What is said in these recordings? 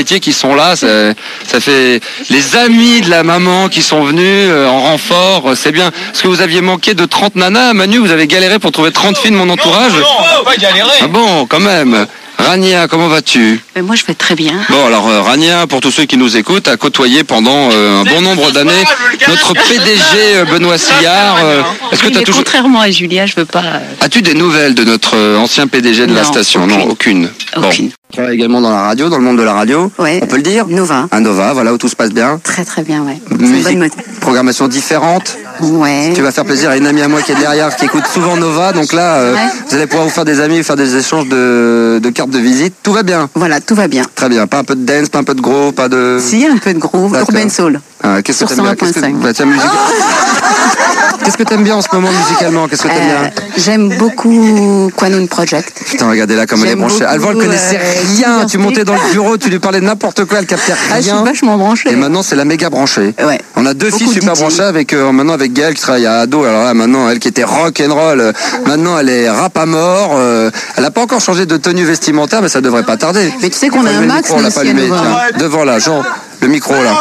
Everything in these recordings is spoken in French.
héritiers qui sont là. Ça fait les amis de la maman qui sont venus en renfort. C'est bien. Parce que vous aviez manqué de 30 nanas, Manu, vous avez galéré pour trouver 30 filles de mon entourage. Non, on va pas galérer. Ah bon, quand même. Rania, comment vas-tu? Moi, je vais très bien. Bon, alors Rania, pour tous ceux qui nous écoutent, a côtoyé pendant un bon nombre d'années notre PDG Benoît Sillard. Est-ce que tu as toujours... Contrairement à Julia, je veux pas... As-tu des nouvelles de notre ancien PDG de la station? Aucune. Non, aucune. Aucune. Bon. Tu travailles également dans la radio, dans le monde de la radio. Ouais. On peut le dire? Nova. Un Nova, voilà, où tout se passe bien. Très très bien, ouais. Musique, programmation différente. Ouais. Tu vas faire plaisir à une amie à moi qui est derrière, qui écoute souvent Nova. Donc là, vous allez pouvoir vous faire des amis, faire des échanges de cartes de visite. Tout va bien. Voilà, tout va bien. Très bien. Pas un peu de dance, pas un peu de groove, pas de... Si, un peu de groove, urban soul. Qu'est-ce que Sur t'aimes bien? 101.5. Qu'est-ce que t'aimes bien en ce moment musicalement? Qu'est-ce que t'aimes bien? J'aime beaucoup Quantum Project. Putain, regardez là comme elle est branchée. Alvan, elle connaissait rien. Tu montais dans le bureau, tu lui parlais de n'importe quoi, elle captait rien. Je suis vachement branchée. Et maintenant, c'est la méga branchée. Ouais. On a deux filles super branchées avec maintenant avec Gaëlle qui travaille à Ado. Alors là, maintenant, elle qui était rock and roll, maintenant elle est rap à mort. Elle n'a pas encore changé de tenue vestimentaire, mais ça devrait pas tarder. Mais tu sais qu'on a un max on l'a pas allumé. Tiens, devant là, Jean. Le micro là.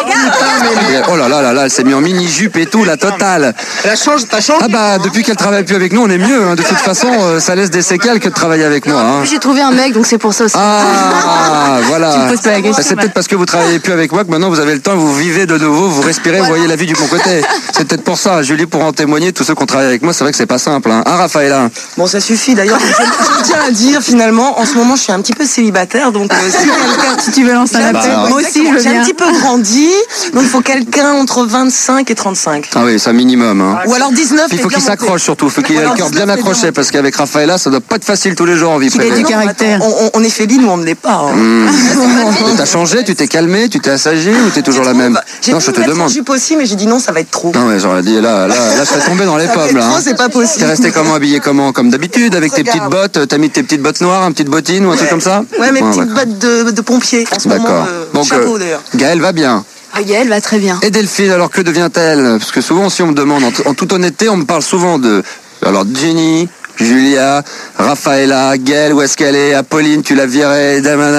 Oh là là là là, elle s'est mise en mini-jupe et tout, la totale. T'as changé? Ah bah depuis qu'elle travaille plus avec nous, on est mieux. Hein. De toute façon, ça laisse des séquelles que de travailler avec moi. Hein. J'ai trouvé un mec, donc c'est pour ça aussi. Ah voilà. Tu me poses pas la question. C'est peut-être parce que vous travaillez plus avec moi que maintenant vous avez le temps, vous vivez de nouveau, vous respirez, vous voyez la vie du bon côté. C'est peut-être pour ça. Julie pour en témoigner. Tous ceux qui ont travaillé avec moi, c'est vrai que c'est pas simple. Hein, Raphaël. Bon, ça suffit. D'ailleurs, je tiens à dire finalement, en ce moment, je suis un petit peu célibataire, donc Si tu veux lancer un appel, moi aussi je veux j'ai bien. un petit peu grandi, donc il faut quelqu'un entre 25 et 35. Ah oui, c'est un minimum. Hein. Ou alors 19. Il faut qu'il s'accroche surtout, il faut qu'il ait le cœur bien accroché parce qu'avec Raphaël, ça doit pas être facile tous les jours en vie Il a privée. du caractère. On est féline ou on ne l'est pas. Hein. T'as changé, tu t'es calmé, tu t'es assagi ou t'es toujours la même? J'ai Non, je te demande. jupe aussi, mais j'ai dit non, ça va être trop. Non mais j'aurais dit là je serais tombé dans les pommes là. Trop, Hein. c'est pas possible. T'es resté comment, habillé comment? Comme d'habitude, avec tes petites bottes, t'as mis tes petites bottes noires, une petite bottine ou un truc comme ça? Ouais, mes petites d'accord. bottes de pompier. En ce moment, D'accord. Donc chapeau d'ailleurs. Gaëlle va bien. Elle va très bien. Et Delphine, alors que devient-elle? Parce que souvent, si on me demande, en toute honnêteté, on me parle souvent de... Alors Jenny, Julia, Raphaëla, Gaëlle, où est-ce qu'elle est? Apolline, tu l'as virée.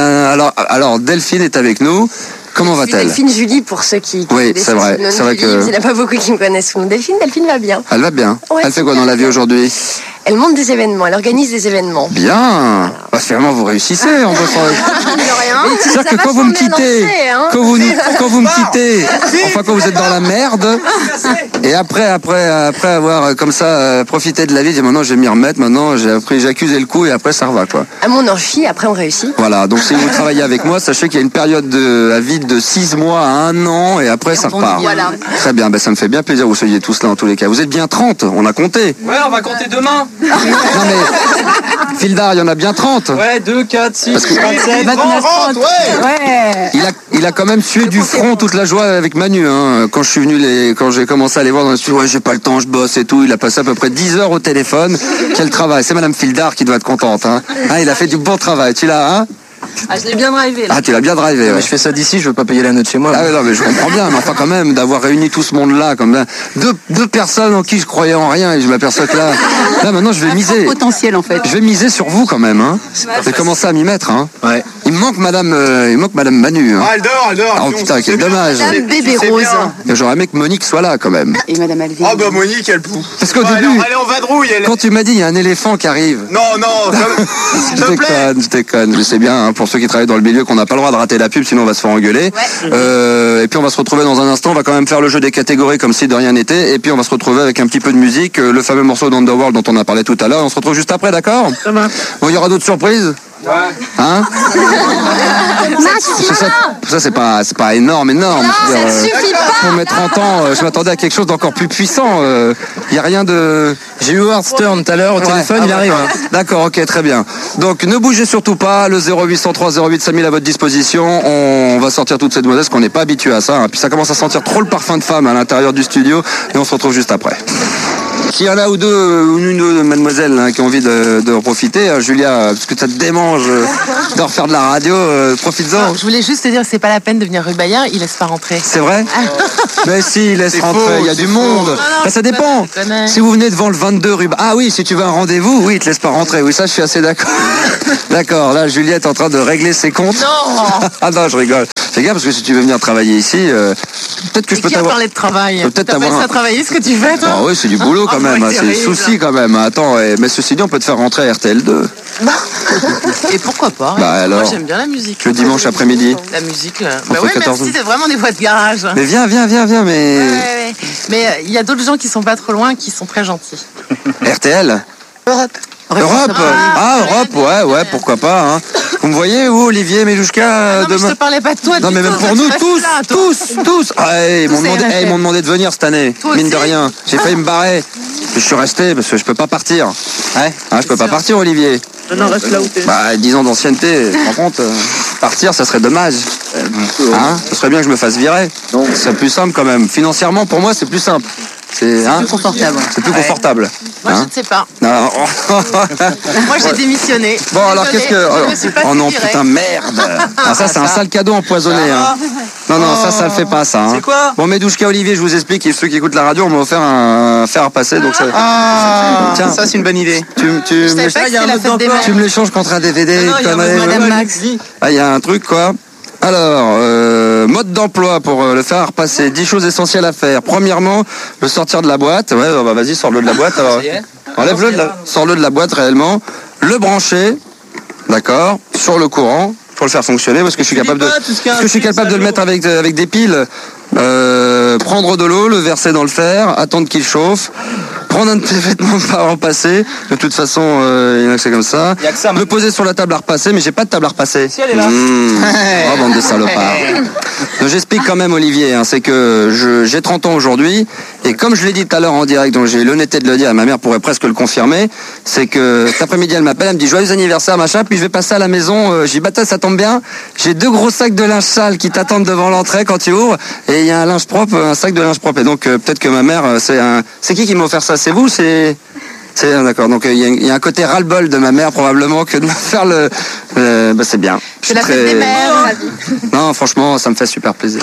Alors Delphine est avec nous. Comment va-t-elle? Delphine Julie, pour ceux qui Oui, c'est vrai. C'est vrai que... Il n'y en a pas beaucoup qui me connaissent sous le nom Delphine. Delphine va bien. Elle va bien. Ouais, Elle fait quoi dans la vie aujourd'hui? Elle monte des événements, elle organise des événements. Bien. Bah, finalement, vous réussissez en bossant. C'est-à-dire que quand vous me quittez, quand vous me quittez, enfin quand vous êtes dans la merde, et après avoir comme ça profité de la vie, j'ai dit maintenant je vais m'y remettre, maintenant j'ai accusé le coup et après ça reva quoi. À mon envie, après on réussit. Voilà, donc si vous travaillez avec moi, sachez qu'il y a une période à vide de 6 mois à 1 an et après ça repart. Voilà. Très bien, ben, ça me fait bien plaisir que vous soyez tous là en tous les cas. Vous êtes bien 30, on a compté. Ouais, on va compter demain. Non mais, Fildar, il y en a bien 30. Ouais, 2, 4, 6, Parce que- 27, 30, ouais. Il a quand même sué du front toute la joie avec Manu. Hein. Quand je suis venu, quand j'ai commencé à les voir dans le studio, ouais, j'ai pas le temps, je bosse et tout. Il a passé à peu près 10 heures au téléphone. Quel travail. C'est Madame Fildar qui doit être contente. Hein. Hein, il a fait du bon travail. Tu l'as, hein? Ah, je l'ai bien drivé. Ah, tu l'as bien drivé. Ouais. Je fais ça d'ici, je veux pas payer la note chez moi. Ah ouais, non, mais je comprends bien, mais enfin quand même, d'avoir réuni tout ce monde-là, comme ça, deux personnes en qui je croyais en rien, et je m'aperçois que là maintenant je vais miser. Potentiel en fait. Je vais miser sur vous quand même, hein. J'ai commencé à m'y mettre, hein. Ouais. Il me manque Madame Manu. Hein. Ah, elle dort. Oh putain, quel dommage. Madame Bébé Rose. Et j'aurais aimé que Monique soit là quand même. Et Madame Alvin. Ah bah Monique, elle pouf. Parce qu'au Ouais, début, elle est en vadrouille, elle. quand tu m'as dit il y a un éléphant qui arrive. Non, s'il te plaît. Je déconne. Je sais bien, hein, pour ceux qui travaillent dans le milieu, qu'on n'a pas le droit de rater la pub, sinon on va se faire engueuler. Et puis on va se retrouver dans un instant, on va quand même faire le jeu des catégories comme si de rien n'était. Et puis on va se retrouver avec un petit peu de musique, le fameux morceau d'Underworld dont on a parlé tout à l'heure. On se retrouve juste après, d'accord? Bon, il y aura d'autres surprises? Hein? Ça c'est pas énorme. Je veux dire, pour mes 30 ans, je m'attendais à quelque chose d'encore plus puissant. Il y a rien de... J'ai eu Howard Stern tout à l'heure au téléphone, il arrive. Hein. D'accord, ok, très bien. Donc ne bougez surtout pas, le 0803 08 5000 à votre disposition. On va sortir toutes ces demoiselles, qu'on n'est pas habitué à ça. Hein. Puis ça commence à sentir trop le parfum de femme à l'intérieur du studio et on se retrouve juste après. S'il y en a ou deux, ou une ou deux mademoiselles qui ont envie de profiter, Julia, parce que ça te démange de refaire de la radio, profites-en. Je voulais juste te dire, c'est pas la peine de venir rue Bayard, il laisse pas rentrer. C'est vrai? Mais si, il laisse rentrer, il y a du monde. Ça dépend. Si vous venez devant le 22 rue... Ah oui, si tu veux un rendez-vous, oui, il te laisse pas rentrer. Oui, ça, je suis assez d'accord. D'accord, là, Juliette est en train de régler ses comptes. Non. Ah non, je rigole. Fais gaffe, parce que si tu veux venir travailler ici, peut-être que je peux t'avoir... parler de travail. Peut-être t'appelles ça travailler, ce que tu fais, toi? Ah oui, c'est du boulot quand même, c'est des soucis quand même. Attends, mais ceci dit, on peut te faire rentrer à RTL2. Et pourquoi pas? Bah alors, moi, j'aime bien la musique. Le dimanche après-midi. La musique, là. Bah ouais, merci, c'est vraiment des voix de garage. Mais viens, mais... Ouais. Mais il y a d'autres gens qui sont pas trop loin, qui sont très gentils. RTL? Europe. Europe, ouais, pourquoi pas. Hein. Vous me voyez, vous, Olivier, Melouchka, non, mais je te parlais pas de toi. Non, mais même pour nous, tous. Ah, ils m'ont demandé de venir cette année, mine de rien. J'ai failli me barrer. Je suis resté parce que je peux pas partir. Ouais. Je peux pas partir, Olivier. Non, reste là où t'es. 10 ans d'ancienneté, tu te rends compte, partir, ça serait dommage. Ce serait bien que je me fasse virer. Ce serait plus simple quand même. Financièrement, pour moi, c'est plus simple. C'est plus confortable. C'est plus confortable. Moi, je ne sais pas. Non. Moi, j'ai démissionné. Bon, alors qu'est-ce que... Oh non, putain, merde. Ça, c'est un sale cadeau empoisonné. Hein. Non, ça le fait pas, ça. Hein. C'est quoi? Bon, Medouchka, Olivier, je vous explique, et ceux qui écoutent la radio, on m'a offert un fer à passer, donc ça... Tiens, ça, c'est une bonne idée. Tu me l'échanges contre un DVD. Madame Max. Il y a un truc, quoi. Alors, mode d'emploi pour le fer à repasser. 10 choses essentielles à faire. Premièrement, le sortir de la boîte. Ouais, vas-y, sors-le de la boîte. Alors, enlève-le, sors-le de la boîte réellement. Le brancher, d'accord, sur le courant pour le faire fonctionner, parce que je suis capable de le mettre avec des piles. Prendre de l'eau, le verser dans le fer, attendre qu'il chauffe. Prendre un de tes vêtements pas à repasser. De toute façon, il y en a que c'est comme ça. Me poser sur la table à repasser, mais j'ai pas de table à repasser. Si elle est là. Oh, bande de salopards. Donc, j'explique quand même, Olivier, c'est que j'ai 30 ans aujourd'hui, et comme je l'ai dit tout à l'heure en direct, donc j'ai l'honnêteté de le dire, et ma mère pourrait presque le confirmer, c'est que cet après-midi, elle m'appelle, elle me dit joyeux anniversaire, machin, puis je vais passer à la maison, j'ai dit, ça tombe bien, j'ai 2 gros sacs de linge sale qui t'attendent devant l'entrée quand tu ouvres, et il y a un linge propre, un sac de linge propre, et donc peut-être que ma mère, c'est qui m'a offert ça? C'est vous? C'est d'accord. Donc il y a un côté ras-le-bol de ma mère probablement que de me faire c'est bien. C'est la fête des mères. Non, franchement, ça me fait super plaisir.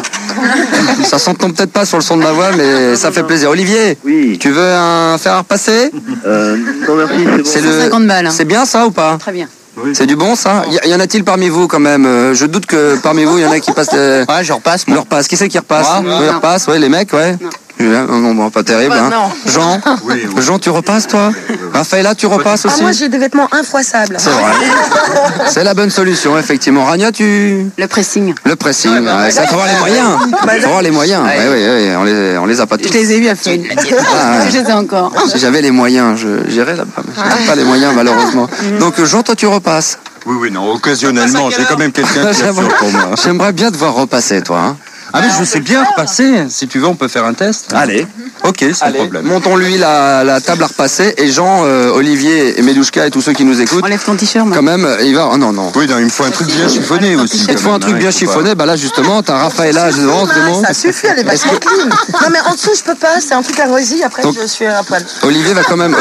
Ça s'entend peut-être pas sur le son de ma voix, mais ça fait plaisir. Olivier, oui. Tu veux un fer à repasser? Non merci, c'est bon. 150 balles. C'est bien ça ou pas? Très bien. Oui. C'est du bon ça? Y en a-t-il parmi vous quand même? Je doute que parmi vous, il y en a qui passent... Ouais, je repasse, moi. Le repasse. Qui c'est qui repasse? Moi. Il repasse, ouais, les mecs, ouais. Non, pas terrible. Bah, hein. non. Jean, Oui. Jean, tu repasses toi? Raphaëlla, tu repasses aussi? Moi, j'ai des vêtements infroissables. C'est vrai. C'est la bonne solution, effectivement. Rania, Le pressing. Le pressing, ouais, ça faut avoir les moyens. Faut avoir les moyens. Ouais, on les a pas tous. Je les ai vus à Fien. Je les ai encore. Si j'avais les moyens, j'irais là-bas. Mais je n'ai pas les moyens, malheureusement. Donc, Jean, toi, tu repasses? Oui, non, occasionnellement, j'ai quand même quelqu'un qui assure pour moi. J'aimerais bien te voir repasser, toi. Hein. Ah mais je sais bien repasser. Si tu veux, on peut faire un test. Allez. Ok, sans problème. Montons-lui la table à repasser. Et Jean, Olivier et Medouchka et tous ceux qui nous écoutent. Enlève ton t-shirt, moi. Quand même, il va... Oh non. Oui, non, il me faut un truc bien chiffonné aussi. Il te faut un truc bien chiffonné. Bah là, justement, t'as Raphaëlla devant. Ça suffit, elle est vachement clean. Non, mais en dessous, je peux pas. C'est un truc à rosy. Après, je suis à poil. Olivier,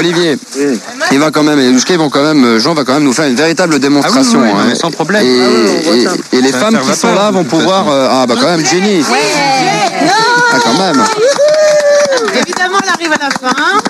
il va quand même, et Medouchka, Jean va quand même nous faire une véritable démonstration. Ah oui, sans problème. Et les femmes qui sont là vont pouvoir... quand même, Jenny. Ah, quand même. Évidemment, elle arrive à la fin.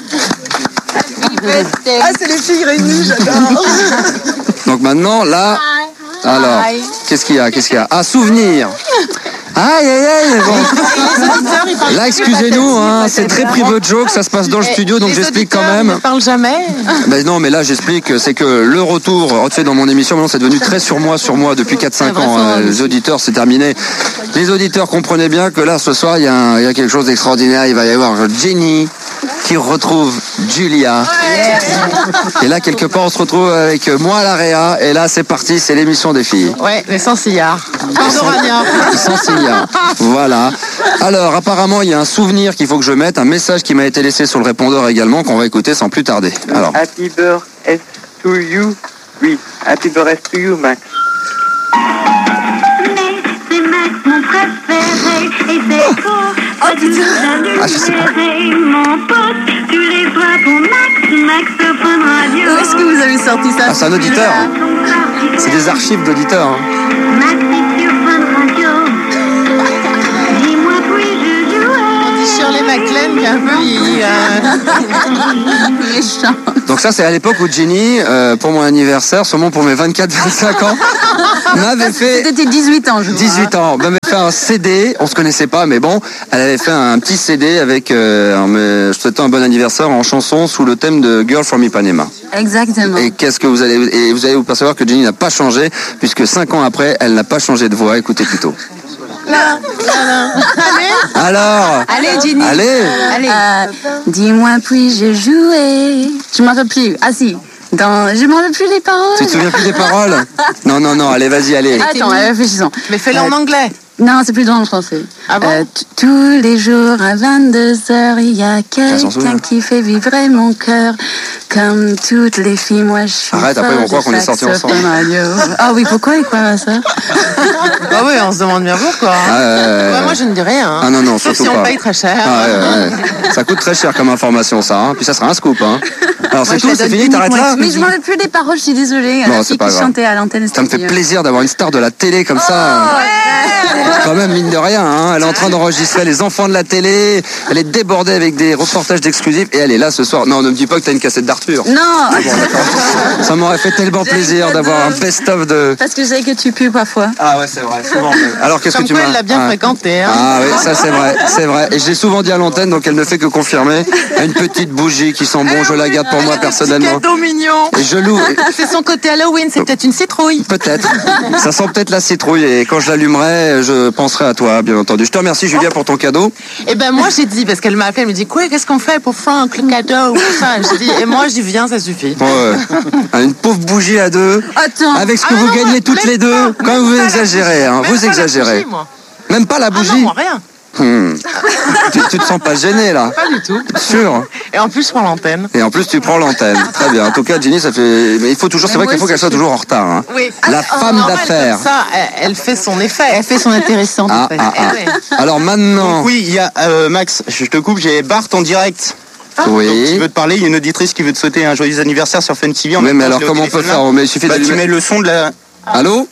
C'est les filles réunies, j'adore. Donc maintenant, là... Alors, qu'est-ce qu'il y a? Ah, souvenir. Aïe. Bon. Là, excusez-nous, c'est très privé de joke, ça se passe dans le studio, donc j'explique quand même. Ne parle jamais. Ben non, mais là, j'explique, c'est que le retour, tu sais, dans mon émission, maintenant, c'est devenu très sur moi depuis 4-5 ans. Les auditeurs, c'est terminé. Les auditeurs comprenaient bien que là, ce soir, il y a quelque chose d'extraordinaire. Il va y avoir Jenny qui retrouve Julia. Et là, quelque part, on se retrouve avec moi à l'AREA. Et là, c'est parti, c'est l'émission des filles. Ouais, mais sans cigare. Pardon, Rania. Sans cigare. Voilà. Alors, apparemment, il y a un souvenir qu'il faut que je mette, un message qui m'a été laissé sur le répondeur également, qu'on va écouter sans plus tarder. Alors. Happy birthday to you. Oui, happy birthday to you, Max. Mais c'est Max mon préféré et c'est court. Ah, je sais pas. Où est-ce que vous avez sorti ça? Ah, c'est un auditeur. C'est des archives d'auditeurs. Hein. Shirley MacLaine qui a un peu vieilli. Méchant. Donc ça, c'est à l'époque où Jenny, pour mon anniversaire, sûrement pour mes 24-25 ans, m'avait fait... C'était 18 ans, je crois. 18 ans, m'avait fait un CD, on se connaissait pas, mais bon, elle avait fait un petit CD avec, je souhaitais un bon anniversaire en chanson sous le thème de Girl from Ipanema. Exactement. Et qu'est-ce que vous allez vous percevoir que Jenny n'a pas changé, puisque 5 ans après, elle n'a pas changé de voix. Écoutez plutôt. Alors, Allez, Jenny. allez. Dis-moi, puis-je jouer? Je m'en rappelle plus. Ah si. Je m'en rappelle plus les paroles. Tu te souviens plus des paroles? Non, allez, vas-y, allez. Attends, réfléchissons. Mais fais-le en anglais. Non, c'est plus dans le français. Ah bon? Tous les jours à 22h, il y a s'en souvient. quelqu'un qui fait vibrer mon cœur. Comme toutes les filles, moi je suis. Arrête, après, ils vont croire qu'on est sortis ensemble. Ah oui, pourquoi ils croient à ça? Ah oui, on se demande bien pourquoi. Ouais, moi je ne dis rien. Hein. Ah non, sauf surtout si on pas. paye très cher. Ah, ouais. Ça coûte très cher comme information, ça. Hein. Puis ça sera un scoop. Hein. Alors c'est Moi, je tout, la c'est donne fini, t'arrêtes là? Mais je m'en rappelle plus des paroles, je suis désolée. Non, La c'est fille pas qui grave. chantait à l'antenne. Ça me fait plaisir d'avoir une star de la télé comme ça. Quand même, mine de rien, hein. Elle est en train d'enregistrer les enfants de la télé. Elle est débordée avec des reportages d'exclusifs et elle est là ce soir. Non, ne me dis pas que t'as une cassette d'Arthur. Non. Bon, d'accord. Ça m'aurait fait tellement plaisir d'avoir un best-of de... Parce que je sais que tu pues parfois. Ah ouais, c'est vrai, souvent. Alors qu'est-ce que Comme tu quoi, m'as... elle l'a bien Ah. fréquenté. Hein. Ah oui, ça c'est vrai. Et je l'ai souvent dit à l'antenne, donc elle ne fait que confirmer. Une petite bougie qui sent bon, je la garde pour moi personnellement. Cadeau mignon. Et je loue. C'est son côté Halloween, c'est peut-être une citrouille. Peut-être. Ça sent peut-être la citrouille et quand je l'allumerai, je penserai à toi, bien entendu. Je te remercie, Julia, pour ton cadeau. Et ben moi j'ai dit, parce qu'elle m'a appelé, elle me dit quoi, qu'est-ce qu'on fait pour Franck, le cadeau, tout ça. Je dis, et moi j'y viens, ça suffit. Une pauvre bougie à deux. Attends. Avec ce que Ah vous non, gagnez moi, toutes même les deux. pas, Quand même vous pas la exagérez, hein, bougie, vous même pas la exagérez. bougie, moi. Même pas la Ah bougie. non, moi, rien. Tu te sens pas gêné là? Pas du tout. Sûr. Et en plus, je prends l'antenne. Et en plus, tu prends l'antenne. Très bien. En tout cas, Jenny, ça fait. Mais il faut toujours. C'est vrai moi qu'il faut aussi, qu'elle soit toujours en retard. Hein. Oui. La femme Normal, d'affaires. comme ça, elle fait son effet. Elle fait son intéressante. Ah, en fait. ah, ah. Eh ouais. Alors maintenant. Oui, il y a Max, je te coupe, j'ai Bart en direct. Donc, tu Oui. veux te parler, il y a une auditrice qui veut te souhaiter un joyeux anniversaire sur Fun TV. En Oui, même mais temps, alors je l'ai au comment on peut téléphone, faire? là. Mais il suffit Bah, tu d'allumer. mets le son de la... Allô?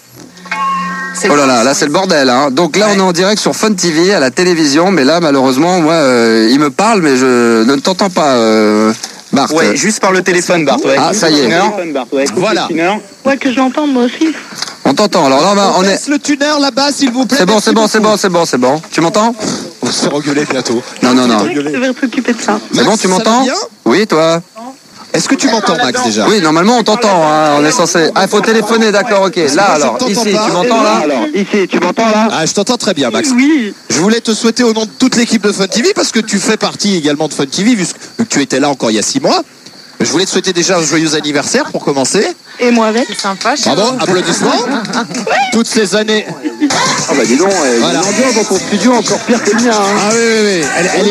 Oh là là, là c'est le bordel. Hein. Donc là, on est en direct sur Fun TV à la télévision, mais là, malheureusement, moi, il me parle, mais je ne t'entends pas, Bart. Ouais, juste par le téléphone, Bart. Ouais. Ah, ça y est. Voilà. Ouais, que je l'entends moi aussi. On t'entend. Alors là, on est. Laisse le tuner là-bas, s'il vous plaît. C'est bon, Merci c'est bon, beaucoup. c'est bon, c'est bon. Tu m'entends? On va se faire engueuler bientôt. Non. Je devrais s'occuper de ça. C'est bon, tu m'entends? Ça va bien Oui, toi? Est-ce que tu m'entends, Max, déjà? Oui, normalement, on t'entend. Hein. On est censé. Ah, il faut téléphoner, d'accord, ok. Là, moi, je alors, ne t'entends ici, pas. tu m'entends là? Alors, ici, tu m'entends là? Ah, je t'entends très bien, Max. Oui. Je voulais te souhaiter au nom de toute l'équipe de Fun TV, parce que tu fais partie également de Fun TV, vu que tu étais là encore il y a 6 mois. Je voulais te souhaiter déjà un joyeux anniversaire pour commencer. Et moi avec. C'est sympa. Bravo, applaudissements. Toutes ces années. Ah bah dis donc, Voilà. l'ambiance dans ton studio encore pire que le mien. Hein. Ah oui.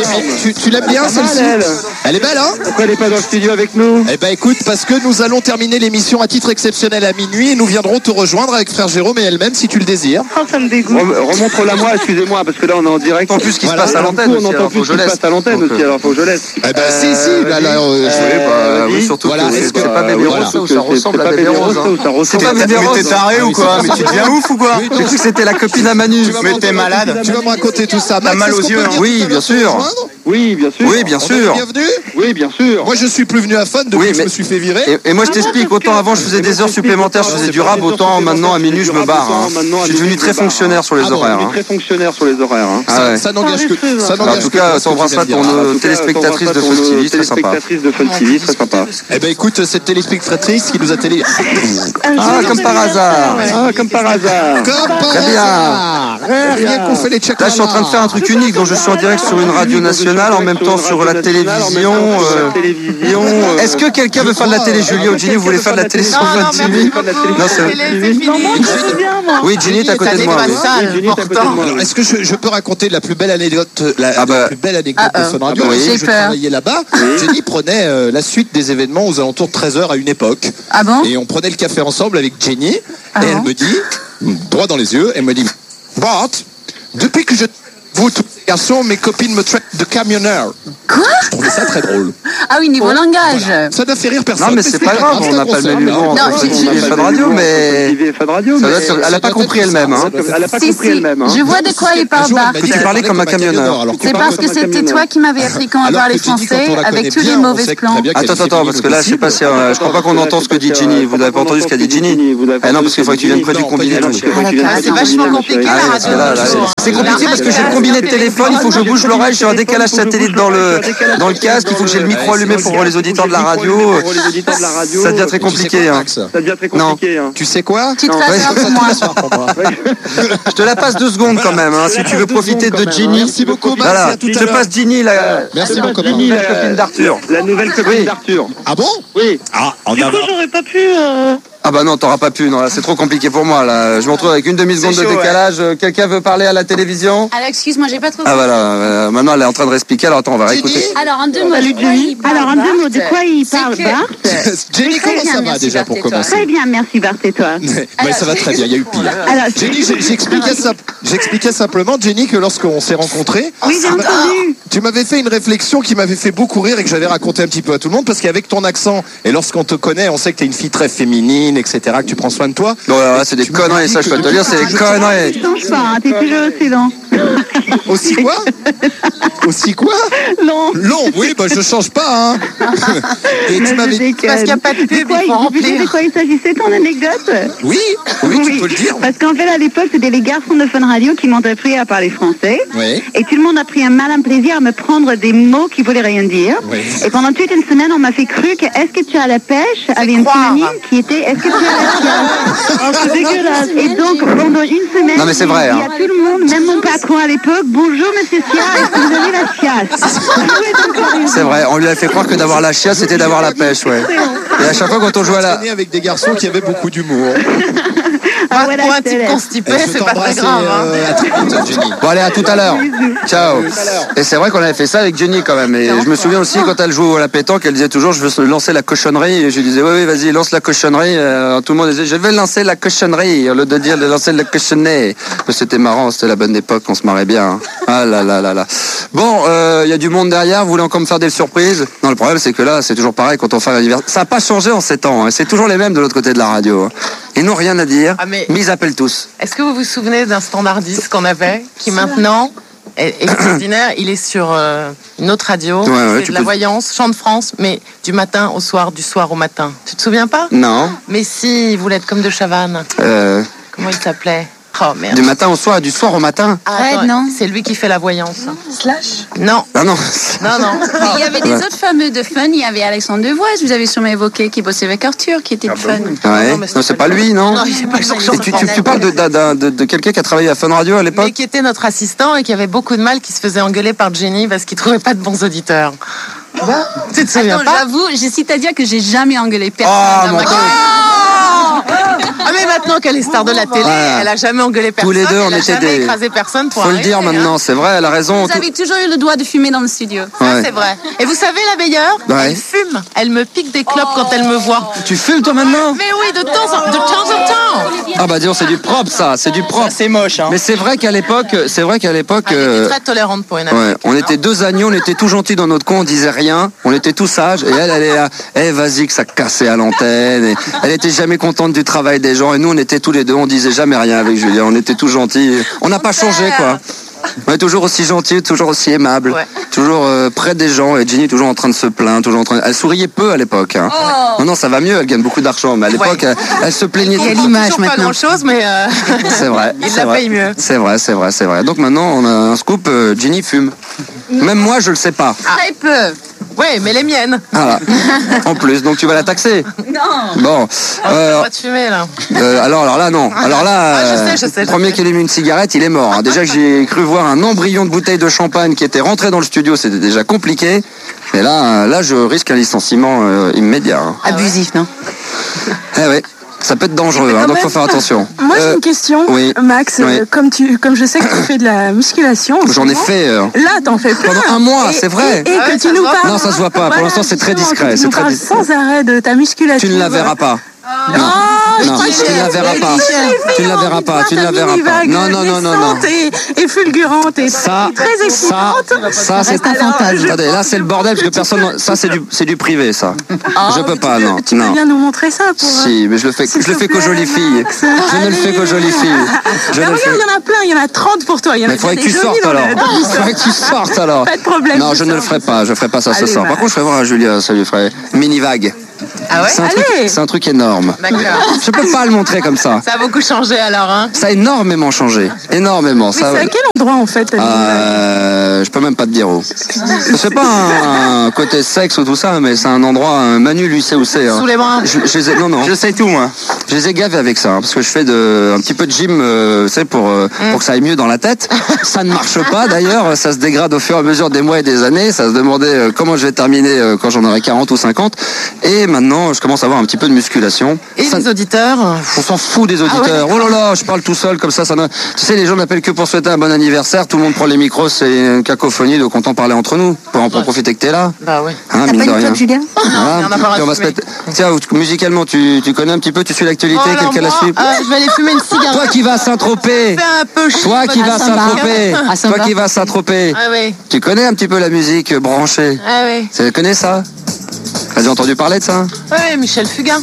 Tu l'aimes bien, celle-ci? Elle est belle, hein? Pourquoi elle n'est pas dans le studio avec nous? Eh ben écoute, parce que nous allons terminer l'émission à titre exceptionnel à minuit et nous viendrons te rejoindre avec frère Jérôme et elle-même si tu le désires. Oh, ça me dégoûte. Remontre-la moi, excusez-moi, parce que là on est en direct. En plus, ce qui Voilà. se passe à l'antenne On aussi, entend alors plus faut ce que qui je se laisse. passe à l'antenne Donc, aussi, alors faut que je laisse. Eh ben si, alors, Oui, vas-y. oui, surtout Voilà, que est-ce c'est que- pas Bébé voilà. Rose, ça, ou ça ressemble à pas Bébé Bébé Rose. Rose, ça, ou ça ressemble C'est pas à Bébé Mais Rose. t'es taré ou quoi? Mais tu deviens ouf ou quoi? J'ai cru que c'était la copine à Manu. Tu vas Mais me t'es raconter- malade. Tu vas me raconter tout ça. T'as Max, mal est-ce aux qu'on yeux, peut hein. dire Oui, tout à bien l'heure sûr. te rejoindre? Oui, bien sûr. Oui, bien On est sûr. bienvenue. Oui, bien sûr. Moi je suis plus venu à Fun depuis Oui, que je mais- me suis fait virer. Et moi je t'explique, autant avant je faisais des heures supplémentaires, je faisais du rap, autant maintenant à minuit je me barre. Hein. Je suis devenu très fonctionnaire sur les Ah bon, horaires. hein. Très fonctionnaire sur les horaires. Hein. Ah ouais. Ça n'engage que ça En n'engage tout que cas, toi, ce que tu t'embrasseras viens de dire. ton En tout cas, téléspectatrice de t'embrasseras Fun ton, TV, très sympa. téléspectatrice de Fun TV, très sympa. Eh ben écoute, cette téléspectatrice qui nous a télé. Ah, comme par hasard. Ah, comme par hasard. Comme par Très bien. hasard. Rien qu'on fait les check. Là, je suis en train de faire un truc unique, donc je suis en direct sur une radio nationale, en même temps sur la télévision. Est-ce que quelqu'un veut faire de la télé, Julie ou Jenny, vous voulez faire de la télé sur Fun TV? Non, c'est... Non, moi, je veux bien, moi. Oui, Jenny est à côté de moi. oui. Alors, est-ce que je peux raconter la plus belle anecdote, la plus belle anecdote de Fun Radio? oui. Lorsque J'ai je peur. travaillais là-bas. Jenny prenait la suite des événements aux alentours de 13h à une époque. Ah bon? Et on prenait le café ensemble avec Jenny. Ah Et elle bon me dit, droit dans les yeux, elle me dit, Bart, depuis que je Vous, tous les garçons, mes copines me traitent de camionneur. Quoi? Je trouvais ça très drôle. Ah oui, niveau langage. Voilà. Ça n'a fait rire personne. Non, mais c'est pas grave, on n'a pas le même humour Non, entre j'ai- Fun TV et Fun Radio, mais elle a pas compris elle-même. Hein. Elle a pas Si, compris si, elle-même. je vois de quoi il parle, Bart. Que tu parlais comme un camionneur. C'est parce que c'était toi qui m'avais appris comment Alors parler que Ginny, quand français on la connaît avec tous bien, les on mauvais sait plans. très bien qu'elle est Attends, parce que là, je sais pas si, je crois pas qu'on entend ce que dit Ginny. Vous n'avez pas entendu ce qu'a dit Ginny? Ah non, parce qu'il faudrait que tu viennes près du combiné. Ah, c'est vachement compliqué la Ah, parce que radio. là, c'est compliqué parce que j'ai le combiné de téléphone, il faut que je bouge l'oreille, j'ai un décalage satellite dans le casque, il faut que j'ai le micro allumé pour les auditeurs de la radio. Ça devient très compliqué. Hein. Non. Tu sais quoi? Tu te Ouais. rattrapes pour moi. Je te la passe 2 secondes quand même, hein, si tu veux profiter de Ginny. Merci beaucoup, Max, Voilà, et à tout je à te l'heure. passe Ginny, la Merci, mon copain. Ginny, la copine d'Arthur. La nouvelle copine Oui. d'Arthur. Ah bon? Oui. Ah, on Du a... coup, j'aurais pas pu. Ah bah non, t'auras pas pu, non, là c'est trop compliqué pour moi, là. Je me retrouve avec une demi-seconde de C'est chaud, décalage. Quelqu'un veut parler à la télévision? Alors, excuse-moi, j'ai pas trop. Ah voilà, maintenant elle est en train de réexpliquer, alors attends, on va réécouter. Alors, en 2 mots, Salut, de quoi Jenny. il parle, Alors, en 2 mots, de Bart quoi il C'est parle, que- Bart? Jenny, Très comment bien, ça va merci, déjà Bart, pour et toi? commencer? Très bien, merci, Bart, et toi? Ouais, ça va très bien, il y a eu pire. Alors, Jenny, j'expliquais simplement, Jenny, que lorsqu'on s'est rencontrés, oui, j'ai entendu. tu m'avais fait une réflexion qui m'avait fait beaucoup rire et que j'avais raconté un petit peu à tout le monde parce qu'avec ton accent et lorsqu'on te connaît, on sait que t'es une fille très féminine, etc., que tu prends soin de toi. Bon, alors là, c'est des conneries, ça je peux te dire, c'est des conneries. Tu changes pas, hein, t'es toujours aussi long. Aussi quoi? Aussi quoi? Long. Long, oui, bah je change pas, hein. Et tu Mais m'avais je déconne. Parce qu'il y a pas de pub, De quoi il faut remplir. de quoi il s'agissait, ton anecdote? Oui, oui, tu peux le dire. Parce qu'en fait, à l'époque, c'était les garçons de Fun Radio qui m'ont appris à parler français. Oui. Et tout le monde a pris un malin plaisir à me prendre des mots qui voulaient rien dire. Oui. Et pendant toute une semaine, on m'a fait cru que est-ce que tu as la pêche avait une croire. synonyme qui était est-ce que tu as la fiasse. Oh, c'est dégueulasse. Et donc, pendant une semaine, Non, mais c'est vrai, j'ai dit hein. à tout le monde, même mon patron à l'époque, bonjour monsieur Sia, est-ce que vous avez la fiasse? C'est vrai, on lui a fait croire que d'avoir la chiasse, c'était d'avoir la pêche, ouais. Et à chaque fois quand on jouait à la... Traîné avec des garçons qui avaient beaucoup d'humour. Ah, voilà, Pour un je te type laisse. constipé, Je c'est pas très t'embrasse et, grave. Hein. à très vite, Jenny. Bon allez, à tout à l'heure. Ciao. Et c'est vrai qu'on avait fait ça avec Jenny quand même. Et je me souviens aussi quand elle jouait à la pétanque, elle disait toujours je veux lancer la cochonnerie. Et je lui disais oui, vas-y, lance la cochonnerie. Tout le monde disait je vais lancer la cochonnerie au lieu de dire de lancer la cochonnerie. Mais c'était marrant, c'était la bonne époque, on se marrait bien. Hein. Ah là là là là. Bon, il y a du monde derrière, vous voulez encore me faire des surprises? Non, le problème c'est que là, c'est toujours pareil quand on fait l'anniversaire. Ça n'a pas changé en 7 ans, hein. C'est toujours les mêmes de l'autre côté de la radio. Hein. Ils n'ont rien à dire, Ah, mais- ils appellent tous. Est-ce que vous vous souvenez d'un standardiste qu'on avait, qui maintenant est extraordinaire? Il est sur une autre radio, Ouais, ouais, il fait tu de la peux- voyance, chant de France, mais du matin au soir, du soir au matin. Tu te souviens pas? Non. Mais si, il voulait être comme de Chavannes. Comment il s'appelait? Oh merde. Du matin au soir, du soir au matin. Ah, Fred, attends, non? C'est lui qui fait la voyance. Slash. Non, Ah non. non, non. Il y avait des autres fameux de Fun. Il y avait Alexandre Devoise, vous avez sûrement évoqué, qui bossait avec Arthur, qui était de Fun. Ouais. mais Non, c'est pas lui, non. Non, c'est pas Jean-Jean. Et tu parles de quelqu'un qui a travaillé à Fun Radio à Mais l'époque? qui était notre assistant et qui avait beaucoup de mal, qui se faisait engueuler par Jenny parce qu'il trouvait pas de bons auditeurs. Tu te souviens Attends, pas? j'avoue, j'hésite à dire que j'ai jamais engueulé personne Ah, dans mon ma Dieu. Ah mais maintenant qu'elle est star de la télé, Voilà. elle a jamais engueulé personne. Tous les deux, on elle a était jamais des- écrasé personne pour Faut le arrêter, dire hein. maintenant, c'est vrai, elle a raison. Vous avez toujours eu le droit de fumer dans le studio. Ça, Ouais. c'est vrai. Et vous savez la meilleure? Ouais. Elle fume. Elle me pique des clopes quand elle me voit. Tu fumes toi maintenant? Mais oui, de temps en temps. Ah bah disons, c'est du propre ça, c'est du propre. C'est moche, hein. Mais c'est vrai qu'à l'époque, Elle était très tolérante pour une ouais, américaine. on était deux agneaux, on était tout gentils dans notre coin, on disait rien, on était tout sages, et elle est là, vas-y que ça cassait à l'antenne, et elle était jamais contente du travail des gens, et nous on était tous les deux, on disait jamais rien avec Julien, on était tout gentils, on n'a pas changé quoi. On est toujours aussi gentil, toujours aussi aimable, Ouais. toujours près des gens, et Jenny toujours en train de se plaindre, toujours en train. Elle souriait peu à l'époque. Hein. Oh. Non, ça va mieux, elle gagne beaucoup d'argent, mais à l'époque, Ouais. elle se plaignait. Quelle tout le temps. image Toujours pas maintenant. grand chose, mais C'est vrai. il c'est la vrai. paye mieux. C'est vrai, c'est vrai, c'est vrai. Donc maintenant, on a un scoop, Jenny fume. Même moi, je le sais pas. Très peu. Ouais, mais les miennes. Voilà. En plus, donc tu vas la taxer. Non. Bon. Pas de fumer là. Alors là, non. Alors là, Ah, je sais, le premier qui allume une cigarette, il est mort. hein. Déjà que j'ai cru voir un embryon de bouteille de champagne qui était rentré dans le studio, c'était déjà compliqué. Et là, je risque un licenciement immédiat. hein. Abusif, non? Eh ouais. Ça peut être dangereux, hein, donc faut faire attention. Moi j'ai une question, oui. Max. Oui. Comme je sais que tu fais de la musculation. en ce J'en ai moment, fait Là, t'en fais plein. pendant un mois, Et- c'est vrai. Et, Ah ouais, que ça tu nous se voit parles. Non, ça se voit pas. Pour l'instant, c'est très justement, discret, que tu c'est nous très parles discret. sans arrêt de ta musculation. Tu ne la verras pas. Non, tu ne la verras pas. Tu ne la verras pas. Tu ne la verras pas. Non, non, non, non, non. Et fulgurante et Ça, très excitante. ça, c'est un fantasme. Attendez, là, c'est le bordel parce que personne. Ça, c'est du privé, ça. Je peux pas, non. Tu peux bien nous montrer ça pour. Si, mais je le fais qu'aux jolies filles. Je ne le fais qu'aux jolies filles. Mais regarde, il y en a plein, il y en a 30 pour toi. Mais il faudrait que tu sortes alors. Il faudrait que tu sortes alors. Pas de problème. Non, je ne le ferai pas. Je ferai pas ça ce soir. Par contre, je ferai voir à Julia, ça lui ferait mini vague. Ah ouais? C'est un truc énorme. D'accord. Je peux pas le montrer comme ça. Ça a beaucoup changé alors, hein? Ça a énormément changé. Énormément. Mais Ça, c'est à quel endroit en fait je peux même pas te dire où. C'est pas un côté sexe ou tout ça, mais c'est un endroit. Manu lui sait où c'est. Sous les bras. Non. Je sais tout moi. Je les ai gavés avec ça, parce que je fais un petit peu de gym, tu sais, pour que ça aille mieux dans la tête. Ça ne marche pas d'ailleurs. Ça se dégrade au fur et à mesure des mois et des années. Ça se demandait comment je vais terminer quand j'en aurai 40 ou 50. Et maintenant, je commence à avoir un petit peu de musculation. Et les auditeurs? On s'en fout des auditeurs. Oh là là, je parle tout seul comme ça. Tu sais, les gens n'appellent que pour souhaiter un bon anniversaire. Tout le monde prend les micros, c'est une cacophonie, donc on t'en parlait entre nous. Pour en profiter que t'es là. Bah ouais. Hein, mine de rien. Julien? Voilà. Puis on va se mettre... Tiens, musicalement, tu connais un petit peu, tu suis l'actualité, quelqu'un la suit? Je vais aller fumer une cigarette. Toi qui vas à Saint-Tropez. Toi qui vas à Saint-Tropez. Toi qui vas à Saint-Tropez. Ah oui. Tu connais un petit peu la musique branchée? Ah oui. Tu connais ça? T'as entendu parler de ça? Oui, Michel Fugain.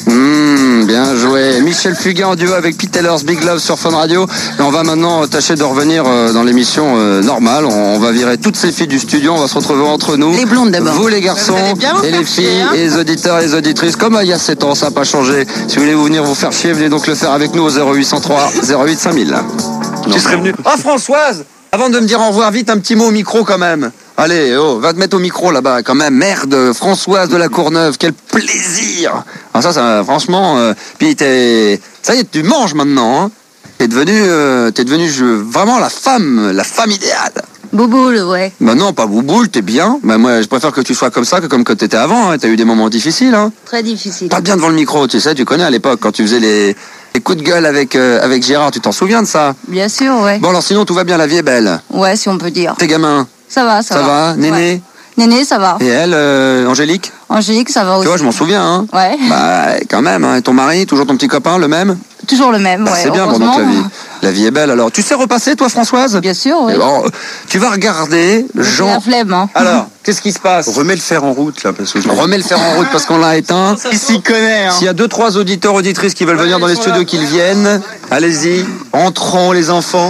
Bien joué. Michel Fugain en duo avec Pete Taylor's Big Love sur Fun Radio. Et on va maintenant tâcher de revenir dans l'émission normale. On va virer toutes ces filles du studio. On va se retrouver entre nous. Les blondes d'abord. Vous les garçons et les filles et les auditeurs et les auditrices. Comme il y a 7 ans, ça n'a pas changé. Si vous voulez venir vous faire chier, venez donc le faire avec nous au 0803 08 5000. Tu serais venu. Oh Françoise, avant de me dire au revoir, vite un petit mot au micro quand même. Allez, va te mettre au micro là-bas, quand même. Merde, Françoise de la Courneuve, quel plaisir. Alors ça franchement, puis ça y est, tu manges maintenant, hein. T'es devenu vraiment la femme idéale. Bouboule, ouais. Bah non, pas bouboule, t'es bien. Bah moi, je préfère que tu sois comme ça que comme quand t'étais avant, hein. T'as eu des moments difficiles, hein. Très difficile. Pas bien devant le micro, tu sais, tu connais à l'époque, quand tu faisais les coups de gueule avec Gérard, tu t'en souviens de ça? Bien sûr, ouais. Bon alors sinon, tout va bien, la vie est belle. Ouais, si on peut dire. Tes gamins? Ça va. Ça va, Néné? Ouais. Néné, ça va. Et elle, Angélique? Angélique, ça va aussi. Tu vois, je m'en souviens, hein. Ouais. Bah, quand même, hein. Et ton mari, toujours ton petit copain, le même? Toujours le même, Bah, ouais. c'est bien, bon, donc la vie est belle. Alors, tu sais repasser, toi, Françoise? Bien sûr, oui. Bon, tu vas regarder Jean. La flemme, hein. Alors, qu'est-ce qui se passe? Remets le fer en route, là, parce que Remets le fer en route parce qu'on l'a éteint. Il s'y connaît, hein. S'il y a 2-3 auditeurs, auditrices qui veulent venir dans les studios, qu'ils viennent. Allez-y, entrons, les enfants.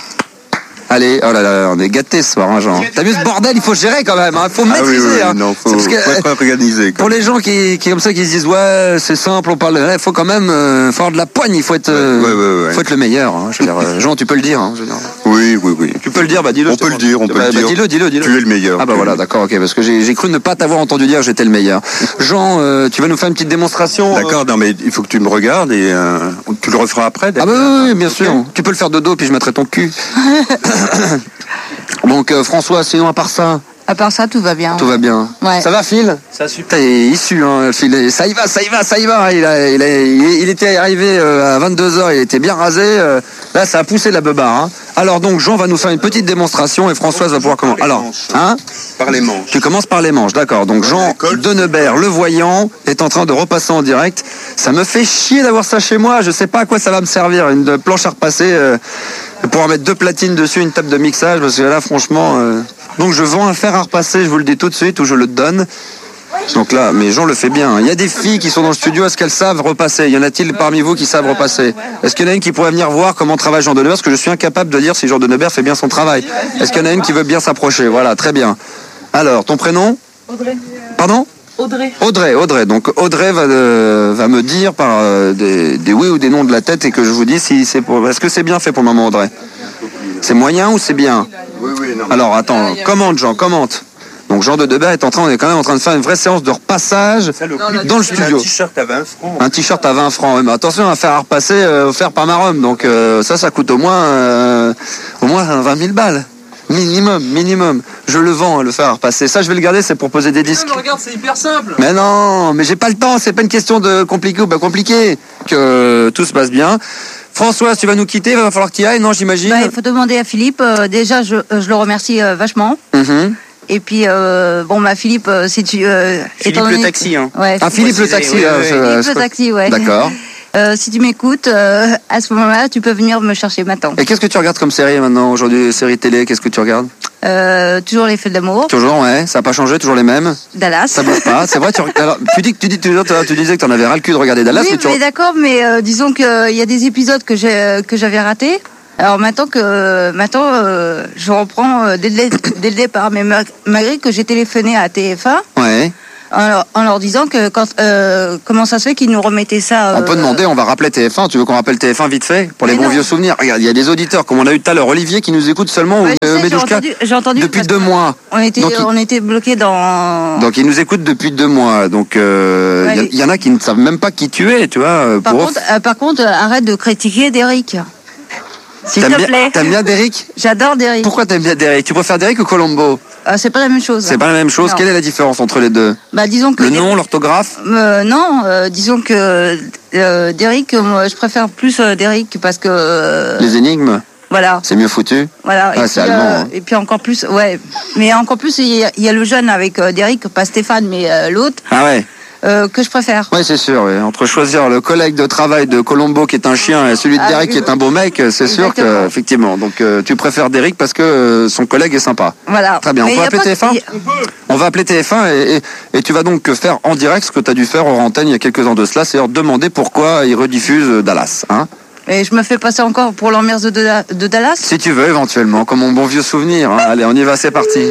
Allez, oh là là, on est gâtés ce soir, hein, Jean. T'as vu ce bordel, il faut gérer quand même, hein, faut maîtriser. Oui, non, faut être organisé. Pour les gens qui comme ça, qui se disent ouais, c'est simple, on parle, il faut quand même faut avoir de la poigne, il faut être, faut être le meilleur. Hein, je veux dire, Jean, tu peux le dire. Hein, je veux dire. Oui. Tu peux le dire, bah dis-le. On peut le dire, Dis-le. Tu es le meilleur. Ah bah voilà, d'accord, ok, parce que j'ai cru ne pas t'avoir entendu dire que j'étais le meilleur. Jean, tu vas nous faire une petite démonstration. D'accord, non mais il faut que tu me regardes et tu le referas après. Ah bah oui, bien sûr. Tu peux le faire de dos, puis je mettrai ton cul. Donc François, sinon à part ça? À part ça, tout va bien. Tout va bien. Ouais. Ça va, Phil? Ça super. T'es issu, hein, Phil. Ça y va. Il était arrivé à 22h, il était bien rasé. Là, ça a poussé la beubare. Hein. Alors donc, Jean va nous faire une petite démonstration et Françoise va pouvoir commencer. Alors, hein? Par les manches. Tu commences par les manches, d'accord. Donc Jean Denebert, le voyant, est en train de repasser en direct. Ça me fait chier d'avoir ça chez moi. Je sais pas à quoi ça va me servir. Une planche à repasser pour en mettre 2 platines dessus, une table de mixage, parce que là, franchement... Donc je vends un fer à repasser, je vous le dis tout de suite, ou je le donne. Donc là, mais Jean le fait bien. Il y a des filles qui sont dans le studio, est-ce qu'elles savent repasser? Y en a-t-il parmi vous qui savent repasser? Est-ce qu'il y en a une qui pourrait venir voir comment travaille Jean Denebert? Parce que je suis incapable de dire si Jean Denebert fait bien son travail. Est-ce qu'il y en a une qui veut bien s'approcher? Voilà, très bien. Alors, ton prénom? Audrey. Pardon? Audrey. Donc Audrey va me dire par des oui ou des non de la tête et que je vous dis si c'est pour... Est-ce que c'est bien fait pour le moment, Audrey? C'est moyen ou c'est bien? Oui, non. Alors attends, commente Jean, commente. Donc Jean Denebert est quand même en train de faire une vraie séance de repassage dans le studio. Un t-shirt à 20 francs. Un t-shirt à 20 francs. Mais attention, un fer à repasser offert par Marom. Donc ça coûte au moins 20 000 balles. Minimum. Je le vends, le fer à repasser. Ça, je vais le garder, c'est pour poser des disques. Regarde, c'est hyper simple. Mais non, mais j'ai pas le temps. C'est pas une question de compliqué ou pas compliqué. Que tout se passe bien. Françoise, tu vas nous quitter, il va falloir que tu y ailles, non, j'imagine? Il faut demander à Philippe. Déjà, je le remercie vachement. Et puis, Philippe, si tu... Philippe le taxi, hein. Ouais, Philippe le taxi. Philippe le taxi, ouais. D'accord. Si tu m'écoutes, à ce moment-là, tu peux venir me chercher maintenant. Et qu'est-ce que tu regardes comme série maintenant, aujourd'hui, série télé, qu'est-ce que tu regardes? Toujours les feux d'amour. Toujours, ouais. Ça n'a pas changé, toujours les mêmes. Dallas. Ça bouge pas. C'est vrai, alors, tu disais que tu en avais ras le cul de regarder Dallas. Oui, mais d'accord, mais disons qu'il y a des épisodes que j'avais ratés. Alors maintenant, je reprends dès le départ. Mais malgré que j'ai téléphoné à TF1. Ouais. En leur disant que comment ça se fait qu'ils nous remettaient ça. On peut demander, on va rappeler TF1. Tu veux qu'on rappelle TF1 vite fait pour les bons vieux souvenirs? Regarde, il y a des auditeurs comme on a eu tout à l'heure, Olivier qui nous écoute seulement, Ouais, Medouchka, j'ai entendu depuis 2 mois. On était bloqués dans. Donc ils nous écoutent depuis 2 mois. Donc il y en a qui ne savent même pas qui tu es, tu vois. Par contre, arrête de critiquer Derrick. S'il te plaît. T'aimes bien Derrick? J'adore Derrick. Pourquoi t'aimes bien Derrick? Tu préfères Derrick ou Colombo? C'est pas la même chose. C'est pas la même chose. Non. Quelle est la différence entre les deux? Disons que le nom, l'orthographe? Non, disons que Derrick, moi, je préfère plus Derrick parce que. Les énigmes? Voilà. C'est mieux foutu? Voilà. C'est allemand. Hein. Et puis encore plus, ouais. Mais encore plus, il y a le jeune avec Derrick, pas Stéphane, mais l'autre. Ah ouais. Que je préfère. Oui, c'est sûr. Oui. Entre choisir le collègue de travail de Colombo qui est un chien et celui de Derrick qui est un beau mec, c'est sûr que effectivement. Donc tu préfères Derrick parce que son collègue est sympa. Voilà. Très bien. On peut appeler TF1. On va appeler TF1 et tu vas donc faire en direct ce que tu as dû faire hors antenne il y a quelques ans de cela, c'est-à-dire demander pourquoi ils rediffusent Dallas. Hein. Et je me fais passer encore pour l'emmerde de Dallas. Si tu veux, éventuellement, comme mon bon vieux souvenir. Hein. Allez, on y va, c'est parti.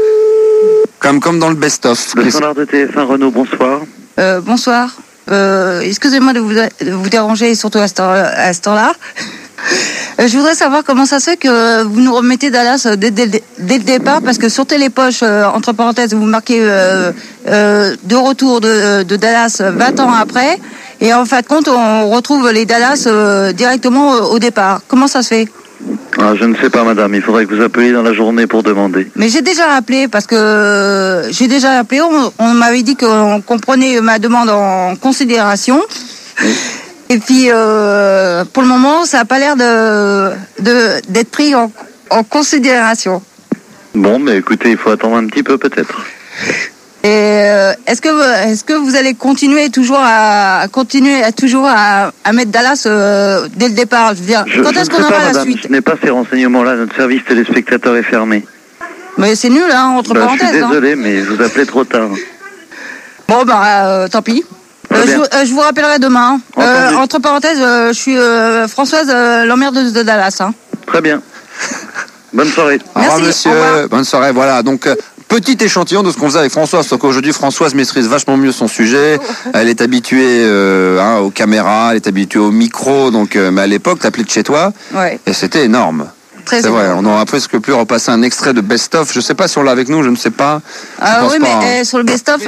Comme dans le best-of. Le standard de TF1 Renault, bonsoir. Bonsoir. Excusez-moi de vous déranger, surtout à cette heure-là. Je voudrais savoir comment ça se fait que vous nous remettez Dallas dès le départ, parce que sur Télépoche, entre parenthèses, vous marquez de retour de Dallas 20 ans après, et en fin de compte, on retrouve les Dallas directement au départ. Comment ça se fait? Je ne sais pas, madame. Il faudrait que vous appeliez dans la journée pour demander. Mais j'ai déjà appelé parce que on m'avait dit qu'on prenait ma demande en considération. Et puis pour le moment, ça n'a pas l'air d'être pris en considération. Bon, mais écoutez, il faut attendre un petit peu peut-être. Et est-ce que vous allez continuer à mettre Dallas dès le départ? Je veux dire, quand est-ce qu'on aura la suite? Je n'ai pas ces renseignements-là. Notre service téléspectateur est fermé. Mais c'est nul, hein, entre parenthèses. Je suis désolé, mais je vous appelais trop tard. Bon, tant pis. Je vous rappellerai demain. Entre parenthèses, je suis Françoise, l'emmerde de Dallas. Hein. Très bien. Bonne soirée. Au revoir, monsieur. Bonne soirée. Voilà, donc petit échantillon de ce qu'on faisait avec Françoise. Sauf qu'aujourd'hui, Françoise maîtrise vachement mieux son sujet. Elle est habituée aux caméras, elle est habituée au micro. Donc, mais à l'époque, t'appelais de chez toi. Ouais. Et c'était énorme. C'est vrai, on n'aura presque plus repassé un extrait de best-of. Je sais pas si on l'a avec nous, je ne sais pas. Oui, mais sur le best-of,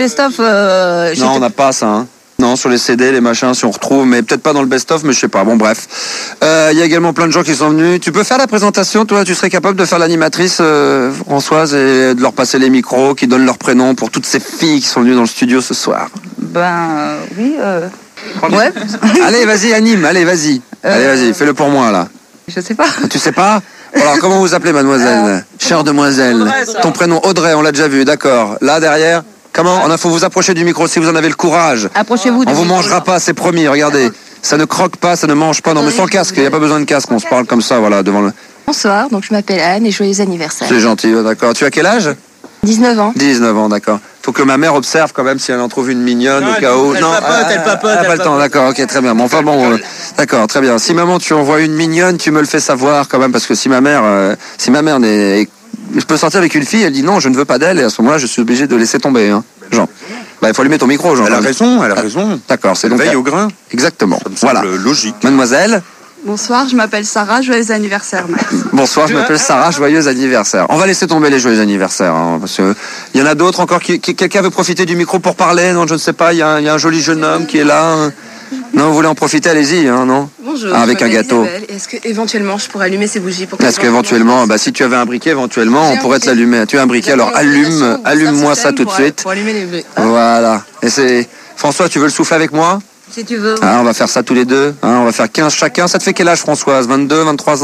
non, on n'a pas ça. Hein. Non, sur les CD, les machins, si on retrouve, mais peut-être pas dans le best-of, mais je sais pas. Bon, bref. Il y a également plein de gens qui sont venus. Tu peux faire la présentation, toi? Tu serais capable de faire l'animatrice, Françoise, et de leur passer les micros, qui donnent leur prénom pour toutes ces filles qui sont venues dans le studio ce soir? Oui. Ouais. Allez, vas-y, anime. Allez, vas-y. Allez, vas-y, fais-le pour moi, là. Je sais pas. Tu sais pas? Alors, comment vous appelez, mademoiselle? Chère demoiselle. Audrey, ton prénom, Audrey, on l'a déjà vu, d'accord. Là, derrière? Comment? Il faut vous approcher du micro si vous en avez le courage. Approchez-vous. On vous mangera pas, c'est promis, regardez. Ça ne croque pas, ça ne mange pas. Non, mais sans casque, il n'y a pas besoin de casque, on se parle comme ça, voilà, devant le... Bonsoir, donc je m'appelle Anne et joyeux anniversaire. C'est gentil, d'accord. Tu as quel âge? 19 ans. 19 ans, d'accord. Faut que ma mère observe quand même si elle en trouve une mignonne au cas où. Elle papote. Pas le temps, d'accord, ok, très bien. Bon, enfin bon, d'accord, très bien. Si maman, tu envoies une mignonne, tu me le fais savoir quand même, parce que si ma mère n'est... Je peux sortir avec une fille, elle dit non, je ne veux pas d'elle, et à ce moment-là, je suis obligé de laisser tomber, hein. Jean. Il faut allumer ton micro, Jean. Elle a raison. D'accord, c'est donc... Veille au grain. Exactement. Ça me semble voilà. Logique. Mademoiselle. Bonsoir, je m'appelle Sarah, joyeux anniversaire, Max. Bonsoir, je m'appelle Sarah, joyeux anniversaire. On va laisser tomber les joyeux anniversaires, hein, parce que il y en a d'autres encore quelqu'un veut profiter du micro pour parler, non, je ne sais pas, il y a un joli jeune homme qui est là. Non, vous voulez en profiter, allez-y, hein, non? Bonjour. Avec un gâteau. Est-ce que éventuellement je pourrais allumer ces bougies pour Est-ce qu'éventuellement, si tu avais un briquet, éventuellement, on pourrait te l'allumer. Tu as un briquet, alors allume-moi ça tout de suite. Pour allumer les briques. Voilà. Et c'est François, tu veux le souffler avec moi? Si tu veux. On va faire ça tous les deux. On va faire 15 chacun. Ça te fait quel âge, Françoise? 22, 23 ans?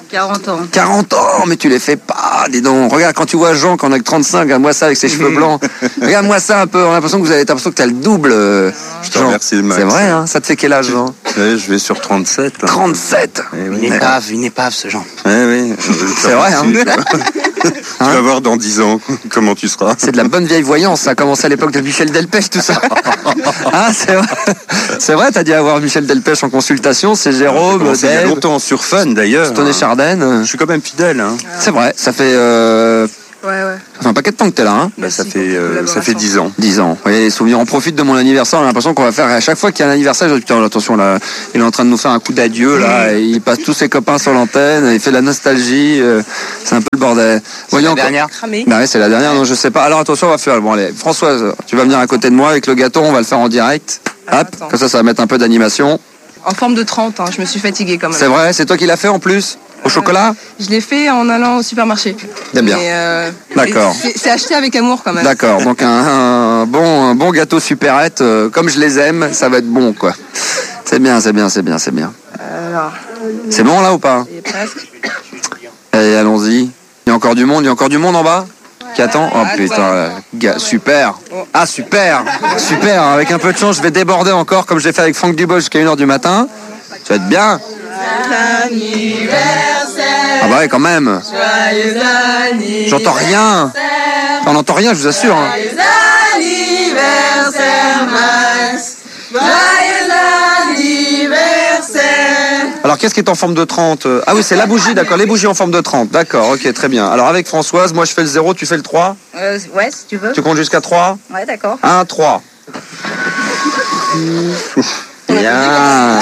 40 ans. 40 ans, mais tu les fais pas, dis donc. Regarde, quand tu vois Jean, quand on a que 35, regarde-moi ça avec ses cheveux blancs. Regarde-moi ça un peu, on a l'impression que vous avez l'impression que t'as le double. Je te remercie, Max. C'est vrai, hein. Ça te fait quel âge, Jean? Ouais, je vais sur 37. Hein. 37. Une épave, ce Jean. Oui. C'est vrai, hein. Tu vas voir dans 10 ans comment tu seras. C'est de la bonne vieille voyance, ça a commencé à l'époque de Michel Delpech, tout ça. Ah, c'est vrai. C'est vrai, t'as dit avoir Michel Delpech en consultation, c'est Jérôme, Il y a Dave, longtemps sur Fun d'ailleurs. Stone et Chardin. Je suis quand même fidèle. Hein. C'est vrai, ça fait... Ouais. Ça fait un paquet de temps que t'es là, hein. Ça fait 10 ans. 10 ans. Oui, les souvenirs. On profite de mon anniversaire. On a l'impression qu'on va faire à chaque fois qu'il y a un anniversaire. Je dis, putain, attention là, il est en train de nous faire un coup d'adieu là. Et il passe tous ses copains sur l'antenne. Il fait de la nostalgie. C'est un peu le bordel. Voyons la dernière. Bah oui, c'est la dernière. Non, je sais pas. Alors attention, on va faire. Bon allez, Françoise, tu vas venir à côté de moi avec le gâteau. On va le faire en direct. Hop, comme ça va mettre un peu d'animation. En forme de 30, hein. Je me suis fatiguée quand même. C'est vrai, c'est toi qui l'as fait en plus. Au chocolat? Je l'ai fait en allant au supermarché. T'aimes bien. D'accord. C'est acheté avec amour quand même. D'accord, donc un bon gâteau supérette, comme je les aime, ça va être bon quoi. C'est bien. Alors, C'est bon là ou pas? presque. Allez, allons-y. Il y a encore du monde en bas qui attend? Oh putain, super. Ah super, avec un peu de chance je vais déborder encore comme je l'ai fait avec Franck Dubos jusqu'à 1h du matin. Ça va être bien. Ah bah ouais quand même. J'entends rien. On n'entend rien, je vous assure. Hein. Alors qu'est-ce qui est en forme de 30? Ah oui, c'est la bougie, d'accord, les bougies en forme de 30. D'accord, ok, très bien. Alors avec Françoise, moi je fais le 0, tu fais le 3? Ouais, si tu veux. Tu comptes jusqu'à 3? Ouais, d'accord. 1, 3. Bien.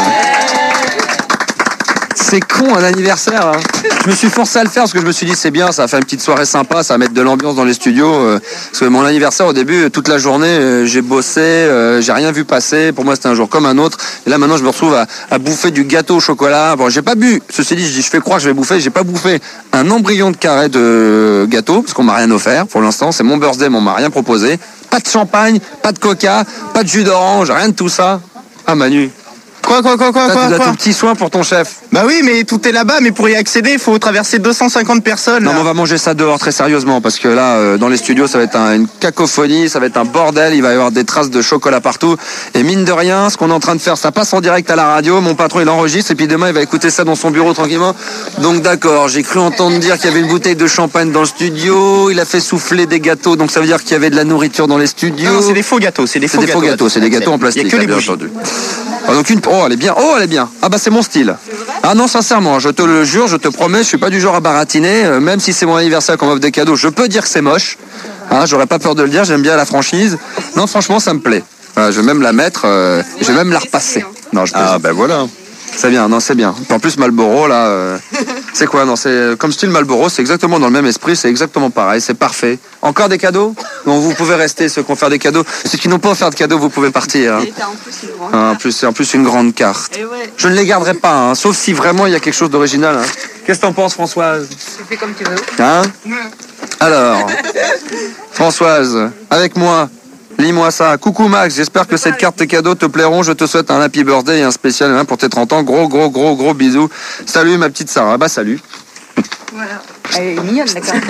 C'est con un anniversaire. Hein. Je me suis forcé à le faire parce que je me suis dit c'est bien, ça va faire une petite soirée sympa, ça va mettre de l'ambiance dans les studios. Parce que mon anniversaire au début, toute la journée, j'ai bossé, j'ai rien vu passer. Pour moi c'était un jour comme un autre. Et là maintenant je me retrouve à bouffer du gâteau au chocolat. Bon, j'ai pas bu. Ceci dit, je fais croire que je vais bouffer. J'ai pas bouffé un embryon de carré de gâteau parce qu'on m'a rien offert pour l'instant. C'est mon birthday, mais on m'a rien proposé. Pas de champagne, pas de coca, pas de jus d'orange, rien de tout ça. Ah Manu. Quoi Tu as tout petit soin pour ton chef. Bah oui, mais tout est là-bas, mais pour y accéder, il faut traverser 250 personnes. Non, mais on va manger ça dehors très sérieusement, parce que là, dans les studios, ça va être une cacophonie, ça va être un bordel, il va y avoir des traces de chocolat partout. Et mine de rien, ce qu'on est en train de faire, ça passe en direct à la radio, mon patron il enregistre, et puis demain il va écouter ça dans son bureau tranquillement. Donc d'accord, j'ai cru entendre dire qu'il y avait une bouteille de champagne dans le studio, il a fait souffler des gâteaux, donc ça veut dire qu'il y avait de la nourriture dans les studios. Non, c'est des faux gâteaux, c'est des faux gâteaux. C'est des gâteaux en plastique. Il y a que les bien bougies. entendu. Ah, donc elle est bien. Ah bah c'est mon style. Ah non, sincèrement, je te le jure, je te promets, je suis pas du genre à baratiner, même si c'est mon anniversaire qu'on m'offre des cadeaux, je peux dire que c'est moche. Hein, j'aurais pas peur de le dire, j'aime bien la franchise. Non, franchement, ça me plaît. Je vais même la mettre, je vais même la repasser. Non, ben voilà. C'est bien, non, c'est bien. En plus, Marlboro, là, c'est quoi? Non, c'est comme style Marlboro, c'est exactement dans le même esprit, c'est exactement pareil, c'est parfait. Encore des cadeaux? Non, vous pouvez rester, ceux qui vont faire des cadeaux. Ceux qui n'ont pas offert de cadeaux, vous pouvez partir. Hein. En plus, une grande carte. Je ne les garderai pas, hein, sauf si vraiment il y a quelque chose d'original. Hein. Qu'est-ce que t'en penses, Françoise? Tu fais comme tu veux. Hein? Alors, Françoise, avec moi. Lis-moi ça. Coucou Max, j'espère que cette carte tes cadeaux te plairont. Je te souhaite un happy birthday et un spécial pour tes 30 ans. Gros bisous. Salut ma petite Sarah. Bah salut. Voilà. Elle est mignonne la carte.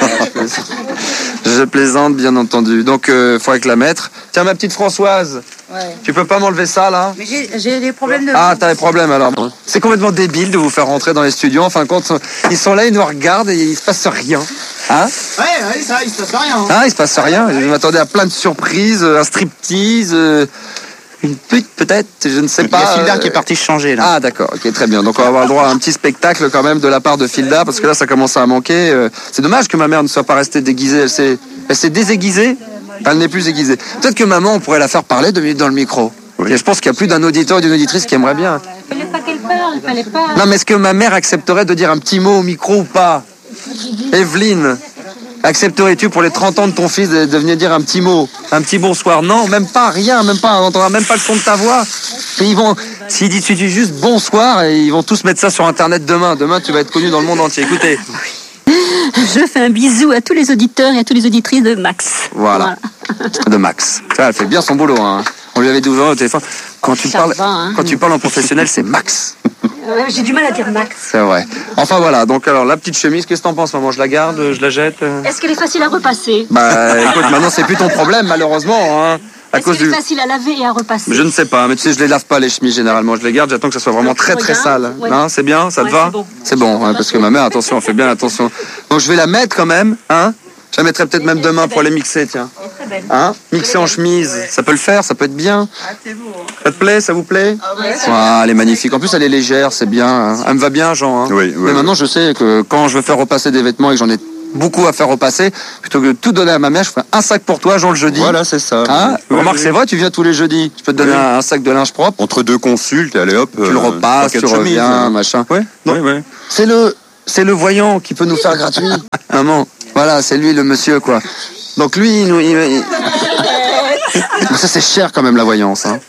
Je plaisante bien entendu. Donc faudrait que la mettre. Tiens ma petite Françoise. Ouais. Tu peux pas m'enlever ça là? Mais j'ai des problèmes de... Ah, t'as des problèmes alors. C'est complètement débile de vous faire rentrer dans les studios. En fin de compte, ils sont là, ils nous regardent et il se passe rien. Hein? Ouais, ça, il se passe rien. Ah, il se passe rien. Je m'attendais à plein de surprises, un striptease, une pute peut-être, je ne sais pas. Il y a Filda qui est parti se changer là. Ah d'accord, ok, très bien. Donc on va avoir le droit à un petit spectacle quand même de la part de Filda, parce que là ça commence à manquer. C'est dommage que ma mère ne soit pas restée déguisée. Elle s'est désaiguisée. Elle n'est plus aiguisée. Peut-être que maman, on pourrait la faire parler 2 minutes dans le micro. Oui. Et je pense qu'il y a plus d'un auditeur et d'une auditrice qui aimerait bien. Il fallait pas qu'elle parle, il fallait pas. Non, mais est-ce que ma mère accepterait de dire un petit mot au micro ou pas? Evelyne, accepterais-tu pour les 30 ans de ton fils de venir dire un petit mot, un petit bonsoir? Non, même pas, rien, même pas, on n'entendra même pas le son de ta voix. Et ils vont, s'ils disent juste bonsoir, et ils vont tous mettre ça sur internet demain. Demain, tu vas être connu dans le monde entier. Écoutez. Je fais un bisou à tous les auditeurs et à toutes les auditrices de Max. Voilà. De Max. Ça, elle fait bien son boulot. Hein. On lui avait dit au téléphone. Quand tu parles en professionnel, c'est Max. J'ai du mal à dire Max. C'est vrai. Enfin voilà, donc alors la petite chemise, qu'est-ce que t'en penses, maman? Je la garde, je la jette Est-ce qu'elle est facile à repasser? Bah écoute, maintenant c'est plus ton problème malheureusement, hein. Est-ce qu'elle est facile à laver et à repasser? Je ne sais pas, mais tu sais, je les lave pas les chemises généralement, je les garde, j'attends que ça soit vraiment très très sale. Ouais. Hein, c'est bien, ça te va? C'est bon, hein, parce que ma mère, attention, on fait bien attention. Donc je vais la mettre quand même, hein. Je la mettrai peut-être même demain pour les mixer, tiens. Hein? Mixer en chemise, ça peut le faire, ça peut être bien. Ça te plaît, ça vous plaît? Elle est magnifique. En plus, elle est légère, c'est bien. Hein. Elle me va bien, Jean. Hein. Oui, mais maintenant, je sais que quand je veux faire repasser des vêtements et que j'en ai beaucoup à faire repasser, plutôt que de tout donner à ma mère, je fais un sac pour toi, Jean, le jeudi. Voilà, c'est ça. Hein? Remarque, c'est vrai, tu viens tous les jeudis. Je peux te donner un sac de linge propre. Entre deux consultes, allez hop. Tu le repasses, tu reviens, machin. Ouais. C'est le voyant qui peut nous faire gratuit. Maman, voilà, c'est lui le monsieur, quoi. Donc lui, ça c'est cher quand même la voyance. Hein.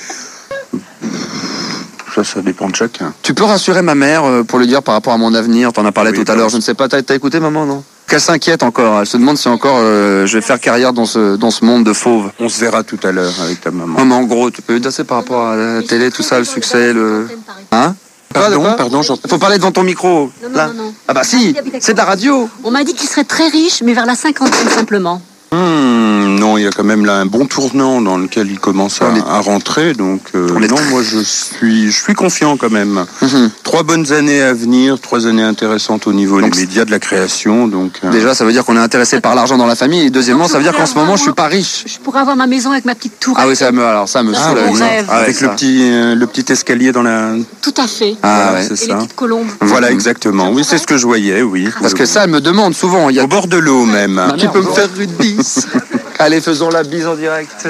Ça dépend de chacun. Tu peux rassurer ma mère pour lui dire par rapport à mon avenir, t'en as parlé tout à l'heure, je ne sais pas, t'as écouté maman, non? Qu'elle s'inquiète encore, elle se demande si encore je vais faire carrière dans ce monde de fauves. On se verra tout à l'heure avec ta maman. Non mais en gros, tu peux lui dire par rapport à la télé, tout ça, le succès, le... Hein? Pardon, faut parler devant ton micro. Non. Ah bah si, c'est de la radio. On m'a dit qu'il serait très riche, mais vers la cinquantaine simplement. Non, il y a quand même là un bon tournant dans lequel il commence à rentrer, donc non, moi je suis confiant quand même. 3 bonnes années à venir, 3 années intéressantes au niveau des médias, de la création, donc. Déjà, ça veut dire qu'on est intéressé par l'argent dans la famille, et deuxièmement, ça veut dire qu'en ce moment, je suis pas riche. Je pourrais avoir ma maison avec ma petite tour. Ah oui, ça me saoule. Avec le petit escalier dans la. Tout à fait. Ah voilà, ouais, c'est et ça. les petites colombes. Voilà, exactement. Oui, c'est ce que je voyais, oui. Parce que ça, elle me demande souvent. Au bord de l'eau même. Tu peux me faire une bise? Allez, faisons la bise en direct.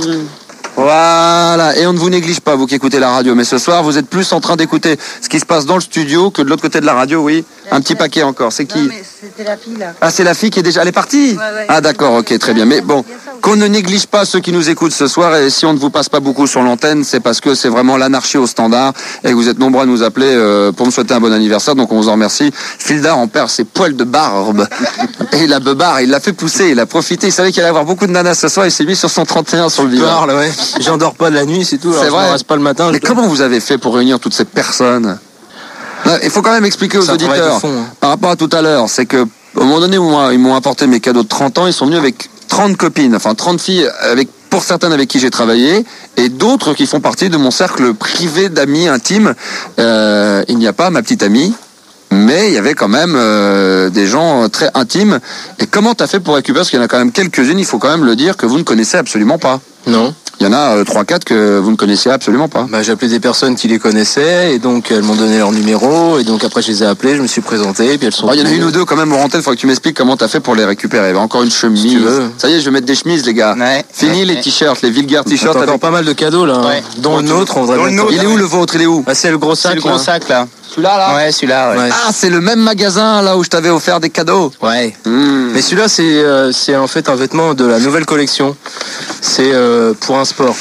Voilà, et on ne vous néglige pas, vous qui écoutez la radio, mais ce soir, vous êtes plus en train d'écouter ce qui se passe dans le studio que de l'autre côté de la radio, oui. Un petit paquet encore, c'est qui? C'était la fille, là. Ah, c'est la fille qui est déjà... Elle est partie? Ouais. Ah d'accord, ok, très bien. Mais bon, qu'on ne néglige pas ceux qui nous écoutent ce soir, et si on ne vous passe pas beaucoup sur l'antenne, c'est parce que c'est vraiment l'anarchie au standard, et que vous êtes nombreux à nous appeler pour me souhaiter un bon anniversaire, donc on vous en remercie. Fildar en perd ses poils de barbe, et la beubare, il l'a fait pousser, il a profité, il savait qu'il allait avoir beaucoup de nanas ce soir, il s'est mis sur son 31 sur le visage. Ouais. J'en dors pas de la nuit, c'est tout. C'est vrai. Je me rase pas le matin. Mais comment vous avez fait pour réunir toutes ces personnes? Il faut quand même expliquer aux auditeurs, par rapport à tout à l'heure, c'est que au moment donné où ils m'ont apporté mes cadeaux de 30 ans, ils sont venus avec 30 copines, enfin 30 filles, pour certaines avec qui j'ai travaillé, et d'autres qui font partie de mon cercle privé d'amis intimes. Il n'y a pas ma petite amie, mais il y avait quand même des gens très intimes. Et comment t'as fait pour récupérer? Parce qu'il y en a quand même quelques-unes, il faut quand même le dire, que vous ne connaissez absolument pas. Non. Il y en a 3-4 que vous ne connaissiez absolument pas. Bah, j'ai appelé des personnes qui les connaissaient, et donc elles m'ont donné leur numéro, et donc après je les ai appelées, je me suis présenté, et puis elles sont... Il y en a une ou deux quand même au antenne, il faut que tu m'expliques comment t'as fait pour les récupérer. Encore une chemise. Si tu veux. Ça y est, je vais mettre des chemises, les gars. Fini les t-shirts, les vulgaires t-shirts. T'as encore pas mal de cadeaux là, dont le nôtre. Il est où le vôtre? Il est où? Bah, c'est le gros sac. C'est le gros sac là. Celui-là là? Ouais, celui-là. Ouais. Ah, c'est le même magasin là où je t'avais offert des cadeaux. Ouais. Mais celui-là c'est en fait un vêtement de la nouvelle collection. C'est pour un sport.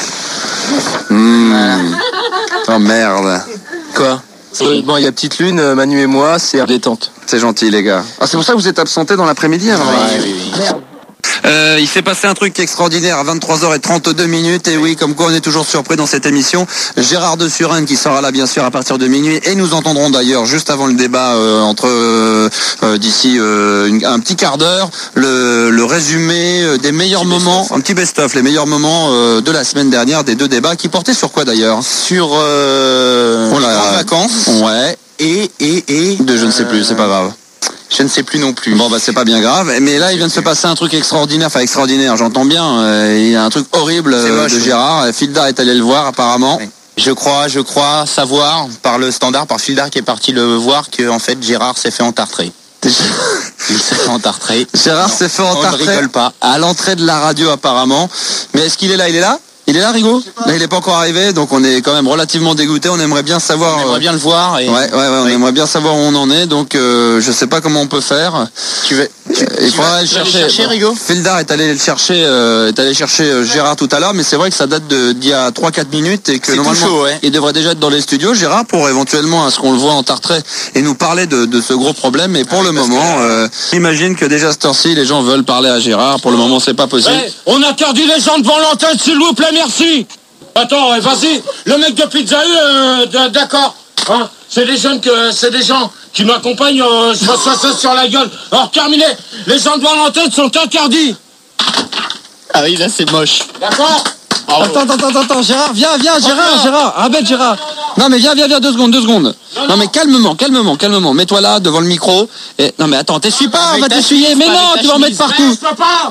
Oh merde. Quoi? Bon, il y a Petite Lune, Manu et moi, c'est détente. C'est gentil les gars. Ah, c'est pour ça que vous êtes absentés dans l'après-midi hein, Oui. Merde. Il s'est passé un truc extraordinaire à 23h32, et oui, comme quoi on est toujours surpris dans cette émission. Gérard de Suresnes qui sera là bien sûr à partir de minuit, et nous entendrons d'ailleurs juste avant le débat d'ici un petit quart d'heure le résumé des meilleurs moments, un petit best-of, les meilleurs moments de la semaine dernière des 2 débats qui portaient sur quoi d'ailleurs? Sur les vacances. Ouais. Et je ne sais plus, c'est pas grave. Je ne sais plus non plus. Bon bah c'est pas bien grave, mais là il vient de se passer un truc extraordinaire, j'entends bien, il y a un truc horrible de Gérard, Fildar est allé le voir apparemment. Oui. Je crois savoir par le standard, par Fildar qui est parti le voir, que en fait Gérard s'est fait entartrer. Il s'est fait entartrer. Gérard s'est fait entartrer. On ne rigole pas. À l'entrée de la radio apparemment. Mais est-ce qu'il est là? Il est là? Il est là, Rigaud? Là, il n'est pas encore arrivé, donc on est quand même relativement dégoûté. On aimerait bien savoir. On aimerait bien le voir. On aimerait bien savoir où on en est. Donc, je sais pas comment on peut faire. Il faudra aller le chercher. Rigaud. Fildar est allé le chercher. Gérard tout à l'heure, mais c'est vrai que ça date d'il y a 3-4 minutes et que normalement chaud, il devrait déjà être dans les studios. Gérard, pour éventuellement à ce qu'on le voit entartré et nous parler de ce gros problème. Mais pour le moment, j'imagine que déjà cette heure-ci, les gens veulent parler à Gérard. Pour le moment, c'est pas possible. Hey, on interdit les gens devant l'antenne, s'il vous plaît, merci. Attends, vas-y, le mec de Pizza U, d'accord. Hein, c'est des gens qui m'accompagnent, je reçois ça sur la gueule. Alors terminé, les gens devant l'antenne sont interdits. Ah oui, là c'est moche. D'accord? Attends, Gérard, viens, Gérard, arrête Gérard. Non mais viens, 2 secondes. Non mais calmement. Mets-toi là, devant le micro. Et... Non mais attends, t'essuies pas, on va t'essuyer. Mais non, tu vas en mettre partout. Je peux pas.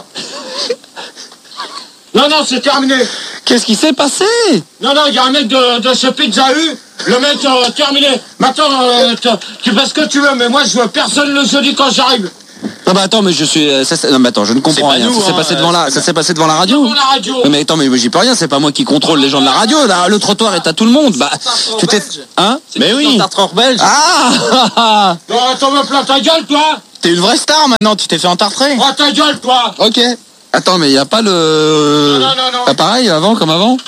Non, c'est terminé. Qu'est-ce qui s'est passé? Non, il y a un mec de ce Pizza U. Le mec, terminé. Maintenant, tu fais ce que tu veux, mais moi, je veux personne le jeudi quand j'arrive. Non bah attends, mais je suis... non mais attends, je ne comprends rien. Ça s'est passé devant la radio. Devant la radio. Mais attends, mais j'y peux rien, c'est pas moi qui contrôle les gens de la radio. Là, le trottoir est à tout le monde. Bah, tu t'es... Hein? Mais oui. Tartre belge. Ah. Non, attends, me plains ta gueule, toi. T'es une vraie star maintenant, tu t'es fait entartrer. Oh, ta gueule, toi. Ok. Attends, mais il n'y a pas le... Non. Pas pareil, comme avant?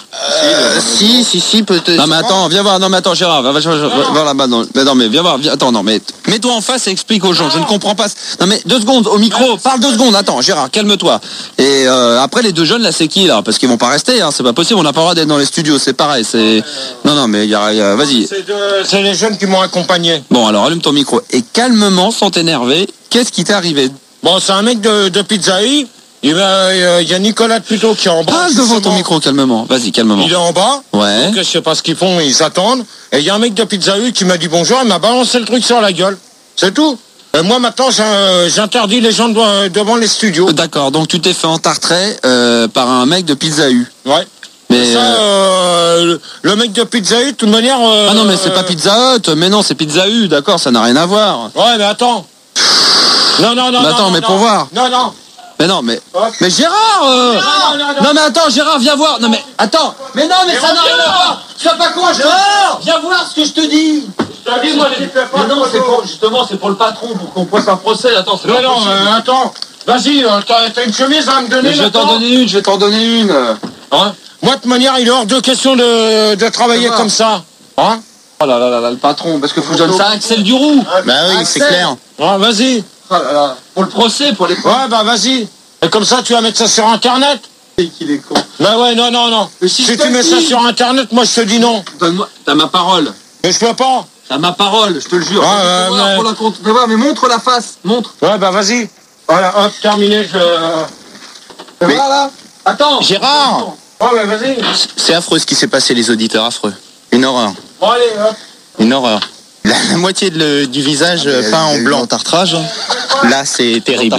Si, peut-être. Non mais attends, viens voir. Non mais attends, Gérard, va voir là-bas. Non mais viens voir. Attends, non mais mets-toi en face et explique aux gens. Je ne comprends pas. Non mais 2 secondes au micro. Parle 2 secondes. Attends, Gérard, calme-toi. Et après les 2 jeunes là, c'est qui là? Parce qu'ils vont pas rester. Hein, c'est pas possible. On n'a pas le droit d'être dans les studios. C'est pareil. C'est non mais vas-y. C'est les jeunes qui m'ont accompagné. Bon alors allume ton micro et calmement, sans t'énerver. Qu'est-ce qui t'est arrivé? Bon, c'est un mec de Pizza U. Il y a Nicolas Plutôt qui est en bas. Parle devant ton micro calmement. Vas-y, calmement. Il est en bas. Ouais. Donc, je sais pas ce qu'ils font, ils attendent. Et il y a un mec de Pizza U qui m'a dit bonjour, il m'a balancé le truc sur la gueule. C'est tout. Et moi maintenant j'interdis les gens devant les studios. D'accord, donc tu t'es fait entartrer par un mec de Pizza U. Ouais. Mais ça, le mec de Pizza U, de toute manière... Ah non mais c'est pas Pizza Hut, mais non c'est Pizza U, d'accord, ça n'a rien à voir. Ouais mais attends. Non. Attends, mais pour voir. Non. Mais non, mais Gérard Non mais attends, Gérard, viens voir. Non mais attends. Mais non, mais ça n'a rien à voir. Sois pas con, Gérard. Viens voir ce que je te dis. Je te dis, moi, mais non, c'est pour le patron, pour qu'on fasse un procès. Attends, c'est pas non, attends. Vas-y, t'as une chemise à me donner. Je vais t'en donner une. Hein? Moi, de toute manière, il est hors de question de travailler comme ça. Hein? Oh là, le patron, parce que faut que je donne ça à Axel Duroux. Bah oui, c'est clair. Ah, vas-y. Oh là là. Pour le procès, pour les... Ouais, bah vas-y. Et comme ça, tu vas mettre ça sur Internet. Qu'il est con. Bah ouais, non. Si tu mets ça sur Internet, moi, je te dis non. Donne-moi, t'as ma parole. Mais je peux pas. T'as ma parole, je te le jure. Fais voir, mais montre la face, montre. Ouais, bah vas-y. Voilà, hop, terminé, Mais... Voilà. Attends. Gérard. Ouais, bah vas-y. C'est affreux ce qui s'est passé, les auditeurs, affreux. Une horreur. Bon, allez, hop. Une horreur. La moitié du visage peint en blanc. Tartrage. Là, c'est terrible.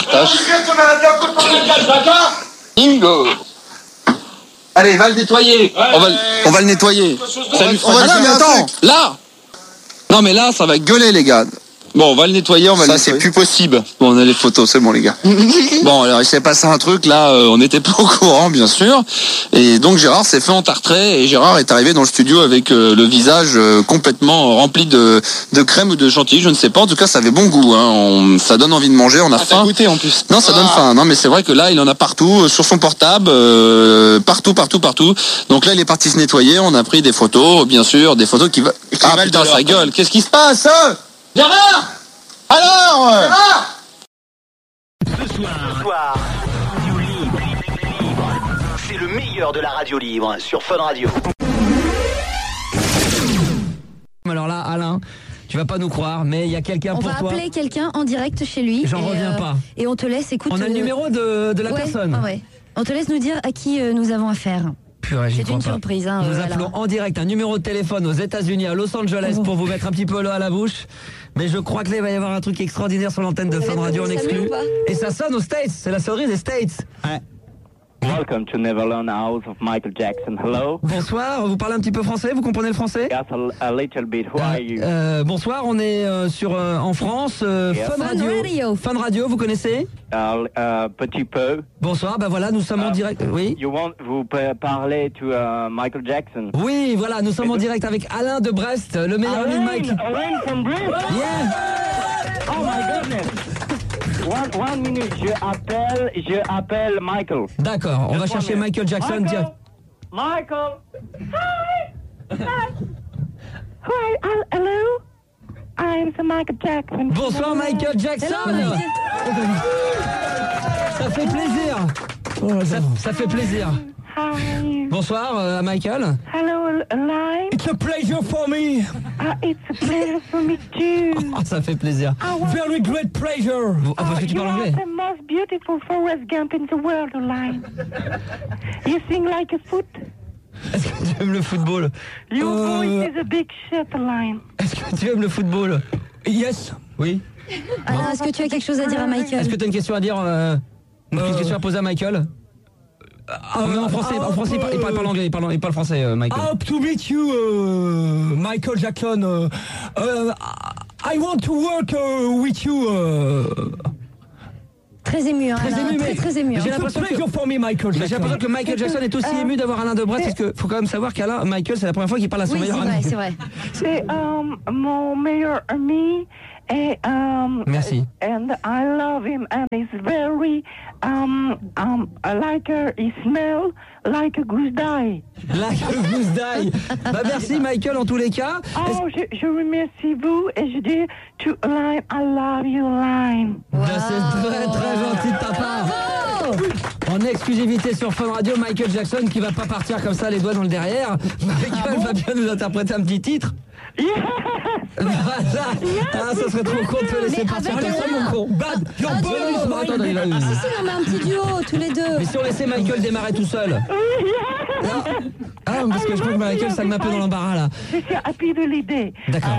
Allez, va le nettoyer. On va le nettoyer. Ça lui fera mais attends, là. Non mais là, ça va gueuler les gars. Bon, on va le nettoyer, Ça, c'est plus possible. Bon, on a les photos, c'est bon les gars. Bon, alors il s'est passé un truc là, on n'était pas au courant bien sûr. Et donc Gérard s'est fait entartrer et Gérard est arrivé dans le studio avec le visage complètement rempli de crème ou de chantilly, je ne sais pas. En tout cas, ça avait bon goût. Hein. Ça donne envie de manger, on a faim. Goûté en plus. Non, ça donne faim. Non, mais c'est vrai que là, il en a partout, sur son portable, partout. Donc là, il est parti se nettoyer. On a pris des photos, bien sûr, des photos qui va. Ah putain, sa gueule. Qu'est-ce qui se passe? Gérard! Alors! Gérard! Ce soir, Radio Libre. C'est le meilleur de la radio libre sur Fun Radio. Alors là, Alain, tu vas pas nous croire, mais il y a quelqu'un pour toi. On va appeler quelqu'un en direct chez lui. J'en reviens pas. Et on te laisse, écoute... On a le numéro de la personne. Ouais. On te laisse nous dire à qui nous avons affaire. Purée, c'est une surprise. Hein, nous appelons en direct un numéro de téléphone aux États-Unis, à Los Angeles, pour vous mettre un petit peu l'eau à la bouche. Mais je crois que là, il va y avoir un truc extraordinaire sur l'antenne de Fun Radio en exclu. Et ça sonne aux States, c'est la cerise des States. Ouais. Welcome to Neverland House of Michael Jackson. Hello. Bonsoir, vous parlez un petit peu français, vous comprenez le français? Yes, a little bit. Who are you? Bonsoir, on est en France, yes. Fun Radio, vous connaissez? Petit peu. Bonsoir, bah voilà, nous sommes en direct. Oui. Vous parlez to Michael Jackson? Oui, voilà, nous sommes en direct avec Alain de Brest, le meilleur ami de Mike. Alain from Brest? Yeah. Oh my goodness. One minute, je appelle Michael. D'accord, on va chercher Michael Jackson. Michael. Hi. Hello. I'm Michael Jackson. Bonsoir Michael Jackson. Ça fait plaisir. Ça fait plaisir. Hi. Bonsoir à Michael. Hello, Line. It's a pleasure for me. It's a pleasure for me too. Oh, ça fait plaisir. Very great pleasure. Parce que tu parles anglais. You are the most beautiful Forrest Gump in the world, Line. You sing like a foot. Est-ce que tu aimes le football? Your voice is a big shit, Line. Est-ce que tu aimes le football? Yes. Oui. Alors, est-ce que tu as quelque chose à dire à Michael? Est-ce que tu as une question à dire une question à poser à Michael? Mais en français, il parle pas l'anglais, il parle français, Michael. Up to meet you, Michael Jackson. I want to work with you. Très ému, hein, très ému. J'ai l'impression que Michael Jackson est aussi ému d'avoir Alain Debrette, parce que faut quand même savoir qu'Alain, Michael, c'est la première fois qu'il parle à son meilleur ami. C'est vrai. C'est mon meilleur ami. Merci. And I love him, and he's very he smells like a goose die. Like a goose die. Bah merci Michael en tous les cas. Oh, je remercie vous et je dis to Line, I love you, Line. Wow. C'est très très gentil de ta part. En exclusivité sur Fun Radio, Michael Jackson qui va pas partir comme ça les doigts dans le derrière. Michael va bien nous interpréter un petit titre. Ah, ça serait trop con de te laisser partir comme ça, mon con. Bad, your body is mine. Si, on met un petit duo, tous les deux. Mais si on laissait Michael démarrer tout seul. Ah, parce que je crois que Michael, ça me met un peu dans l'embarras là. Je suis happy de l'idée. D'accord.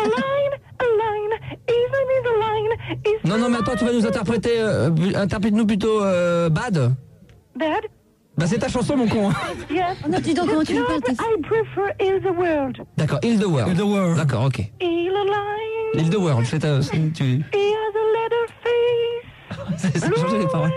Non, mais attends, tu vas nous interpréter. Interprète-nous plutôt Bad. Bad? Bah c'est ta chanson mon con. Yes. Oh non, dis donc comment tu veux parler. I prefer Heal the World. D'accord, Heal the World. Heal the World. D'accord, ok. Heal the Line. Heal the World, tu... He has a leather face. C'est changer les paroles.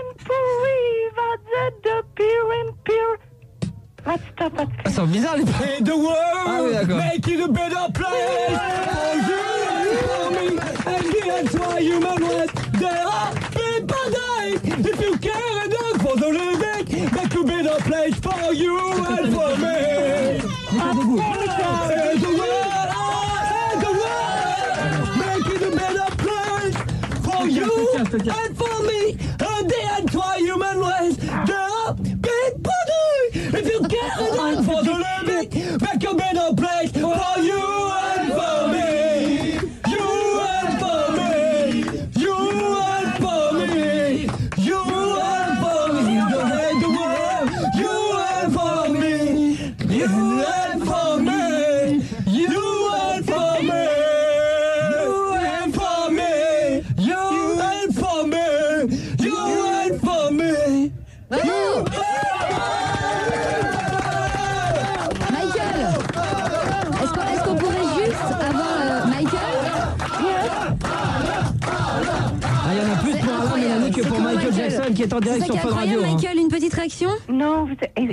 Let's stop. Ah, c'est bizarre les paroles. The world. Ah oui, d'accord. Make it a better place for you and for me. And that's why human rights. There are people dying. If you care enough for the living, make a better place for you and for me. And the world, make it a better place for you and for me. And that's why human rights. There are people dying. If you care enough for the living, make a better place for you and for me. You and for me. You and for me. You and for me. The world. You and for me. You and for me. You and for me. You and for me. You and for me. You and for me. Bravo. Michael, est-ce qu'on pourrait juste avoir Michael? Ah, il y en a plus pour Alain Mélanie que pour Michael Jackson qui est en direct sur Fun Radio. Michael, une petite réaction? No,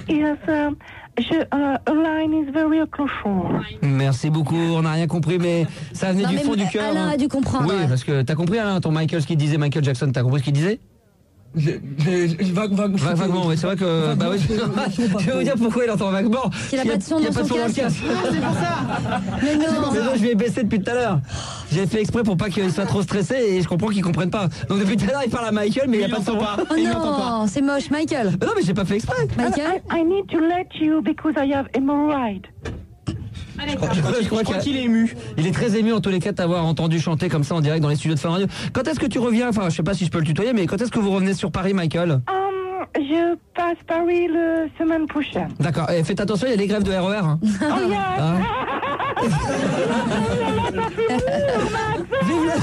Line is very crucial. Merci beaucoup, on n'a rien compris, mais ça venait du fond du cœur. Alain a dû comprendre. Oui, parce que t'as compris Alain, ton Michael, ce qu'il disait, Michael Jackson, t'as compris ce qu'il disait? Vaguement, oui, c'est vrai que. Bah oui, je vais vous dire pourquoi il entend vaguement. Il n'a pas de son dans son casque. C'est pour ça. Mais non. Je vais baisser depuis tout à l'heure. J'ai fait exprès pour pas qu'il soit trop stressé et je comprends qu'il comprenne pas. Donc depuis tout à l'heure, il parle à Michael, mais il n'y a pas de son. Oh non, c'est moche, Michael. Mais non, mais j'ai pas fait exprès. Michael, I need to let you because I have hemorrhoid. Je crois qu'il est ému. Il est très ému en tous les cas de t'avoir entendu chanter comme ça en direct dans les studios de Fun Radio. Quand est-ce que tu reviens? Enfin, je sais pas si je peux le tutoyer, mais quand est-ce que vous revenez sur Paris, Michael? Je passe Paris la semaine prochaine. D'accord. Et faites attention, il y a les grèves de RER. Hein. Oh yeah. Hein? Vive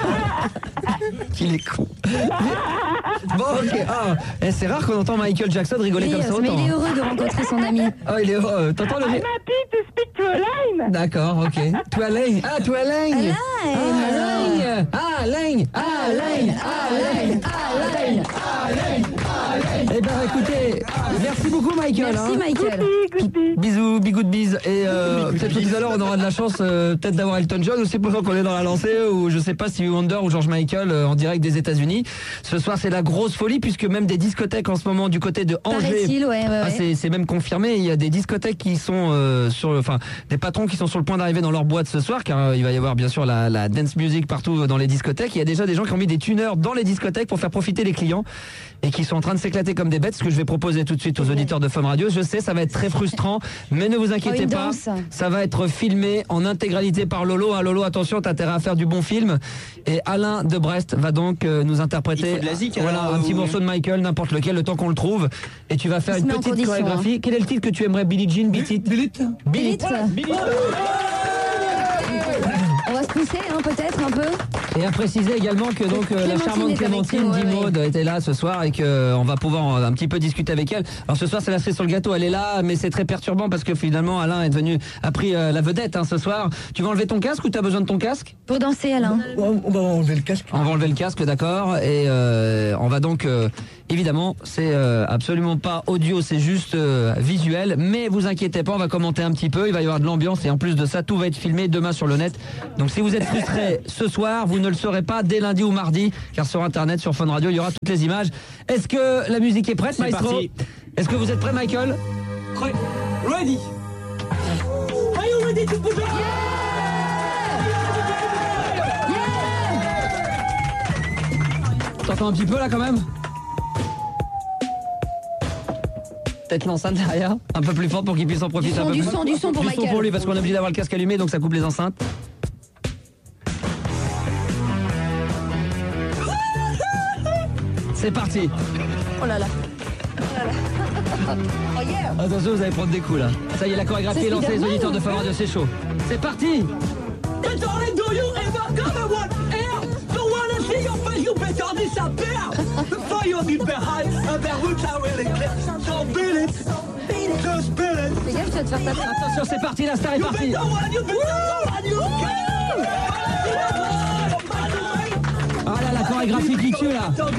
Il est con. Bon, ok. Ah, c'est rare qu'on entend Michael Jackson rigoler comme ça autant. Mais il est heureux de rencontrer son ami. Ah, il est heureux. T'entends le... I'm happy to speak to Elaine. D'accord, ok. To Elaine. Ah, to Elaine. Elaine. Ah, Elaine. Ah, Elaine. Ah, Elaine. Ah, Elaine. Ah, Elaine. Eh ben écoutez, merci beaucoup Michael. Merci Michael. Bisous, big good biz. Et peut-être que tout à l'heure on aura de la chance peut-être d'avoir Elton John, ou c'est pour ça qu'on est dans la lancée, ou je sais pas si Wonder ou George Michael en direct des États-Unis. Ce soir c'est la grosse folie puisque même des discothèques en ce moment du côté de Angers. Ouais. Ah, c'est même confirmé. Il y a des discothèques qui sont des patrons qui sont sur le point d'arriver dans leur boîte ce soir, car il va y avoir bien sûr la dance music partout dans les discothèques. Il y a déjà des gens qui ont mis des tuners dans les discothèques pour faire profiter les clients et qui sont en train de s'éclater comme des bêtes. Ce que je vais proposer tout de suite aux auditeurs auditeurs de Fun Radio. Je sais, ça va être très frustrant, mais ne vous inquiétez pas. Ça va être filmé en intégralité par Lolo. Hein, Lolo, attention, t'as intérêt à faire du bon film. Et Alain de Brest va donc nous interpréter un petit morceau de Michael, n'importe lequel, le temps qu'on le trouve. Et tu vas faire une petite chorégraphie. Hein. Quel est le titre que tu aimerais, Billie Jean, Beat It? Beat It. On va se pousser, hein, peut-être un peu. Et à préciser également que donc la charmante Clémentine Dimaude était là ce soir et qu'on va pouvoir un petit peu discuter avec elle. Alors ce soir c'est la cerise sur le gâteau, elle est là, mais c'est très perturbant parce que finalement Alain a pris la vedette ce soir. Tu vas enlever ton casque ou tu as besoin de ton casque? Pour danser, Alain. On va enlever le casque. On va enlever le casque, d'accord. Et on va donc évidemment, c'est absolument pas audio, c'est juste visuel. Mais vous inquiétez pas, on va commenter un petit peu. Il va y avoir de l'ambiance et en plus de ça, tout va être filmé demain sur le net. Donc si vous êtes frustré ce soir, vous ne le saurez pas dès lundi ou mardi, car sur Internet, sur Fun Radio, il y aura toutes les images. Est-ce que la musique est prête, Maestro? Est-ce que vous êtes prêt, Michael? Ready. Are you ready to put it? T'entends un petit peu là quand même? Peut-être l'enceinte derrière, un peu plus fort pour qu'il puisse en profiter un peu plus. Du son pour Michael. Du son pour lui parce qu'on est obligé d'avoir le casque allumé, donc ça coupe les enceintes. C'est parti. Oh là là. Oh yeah. Attention, vous allez prendre des coups là. Ça y est, la chorégraphie est lancée, les auditeurs de Fun Radio, c'est chaud. C'est parti. You better disappear before you leave behind and the roots are really clear. So beat it, just beat it. Fais gaffe, tu vas te faire taper. Attention, c'est parti, la star est partie. Ah là, la chorégraphie qui tue là.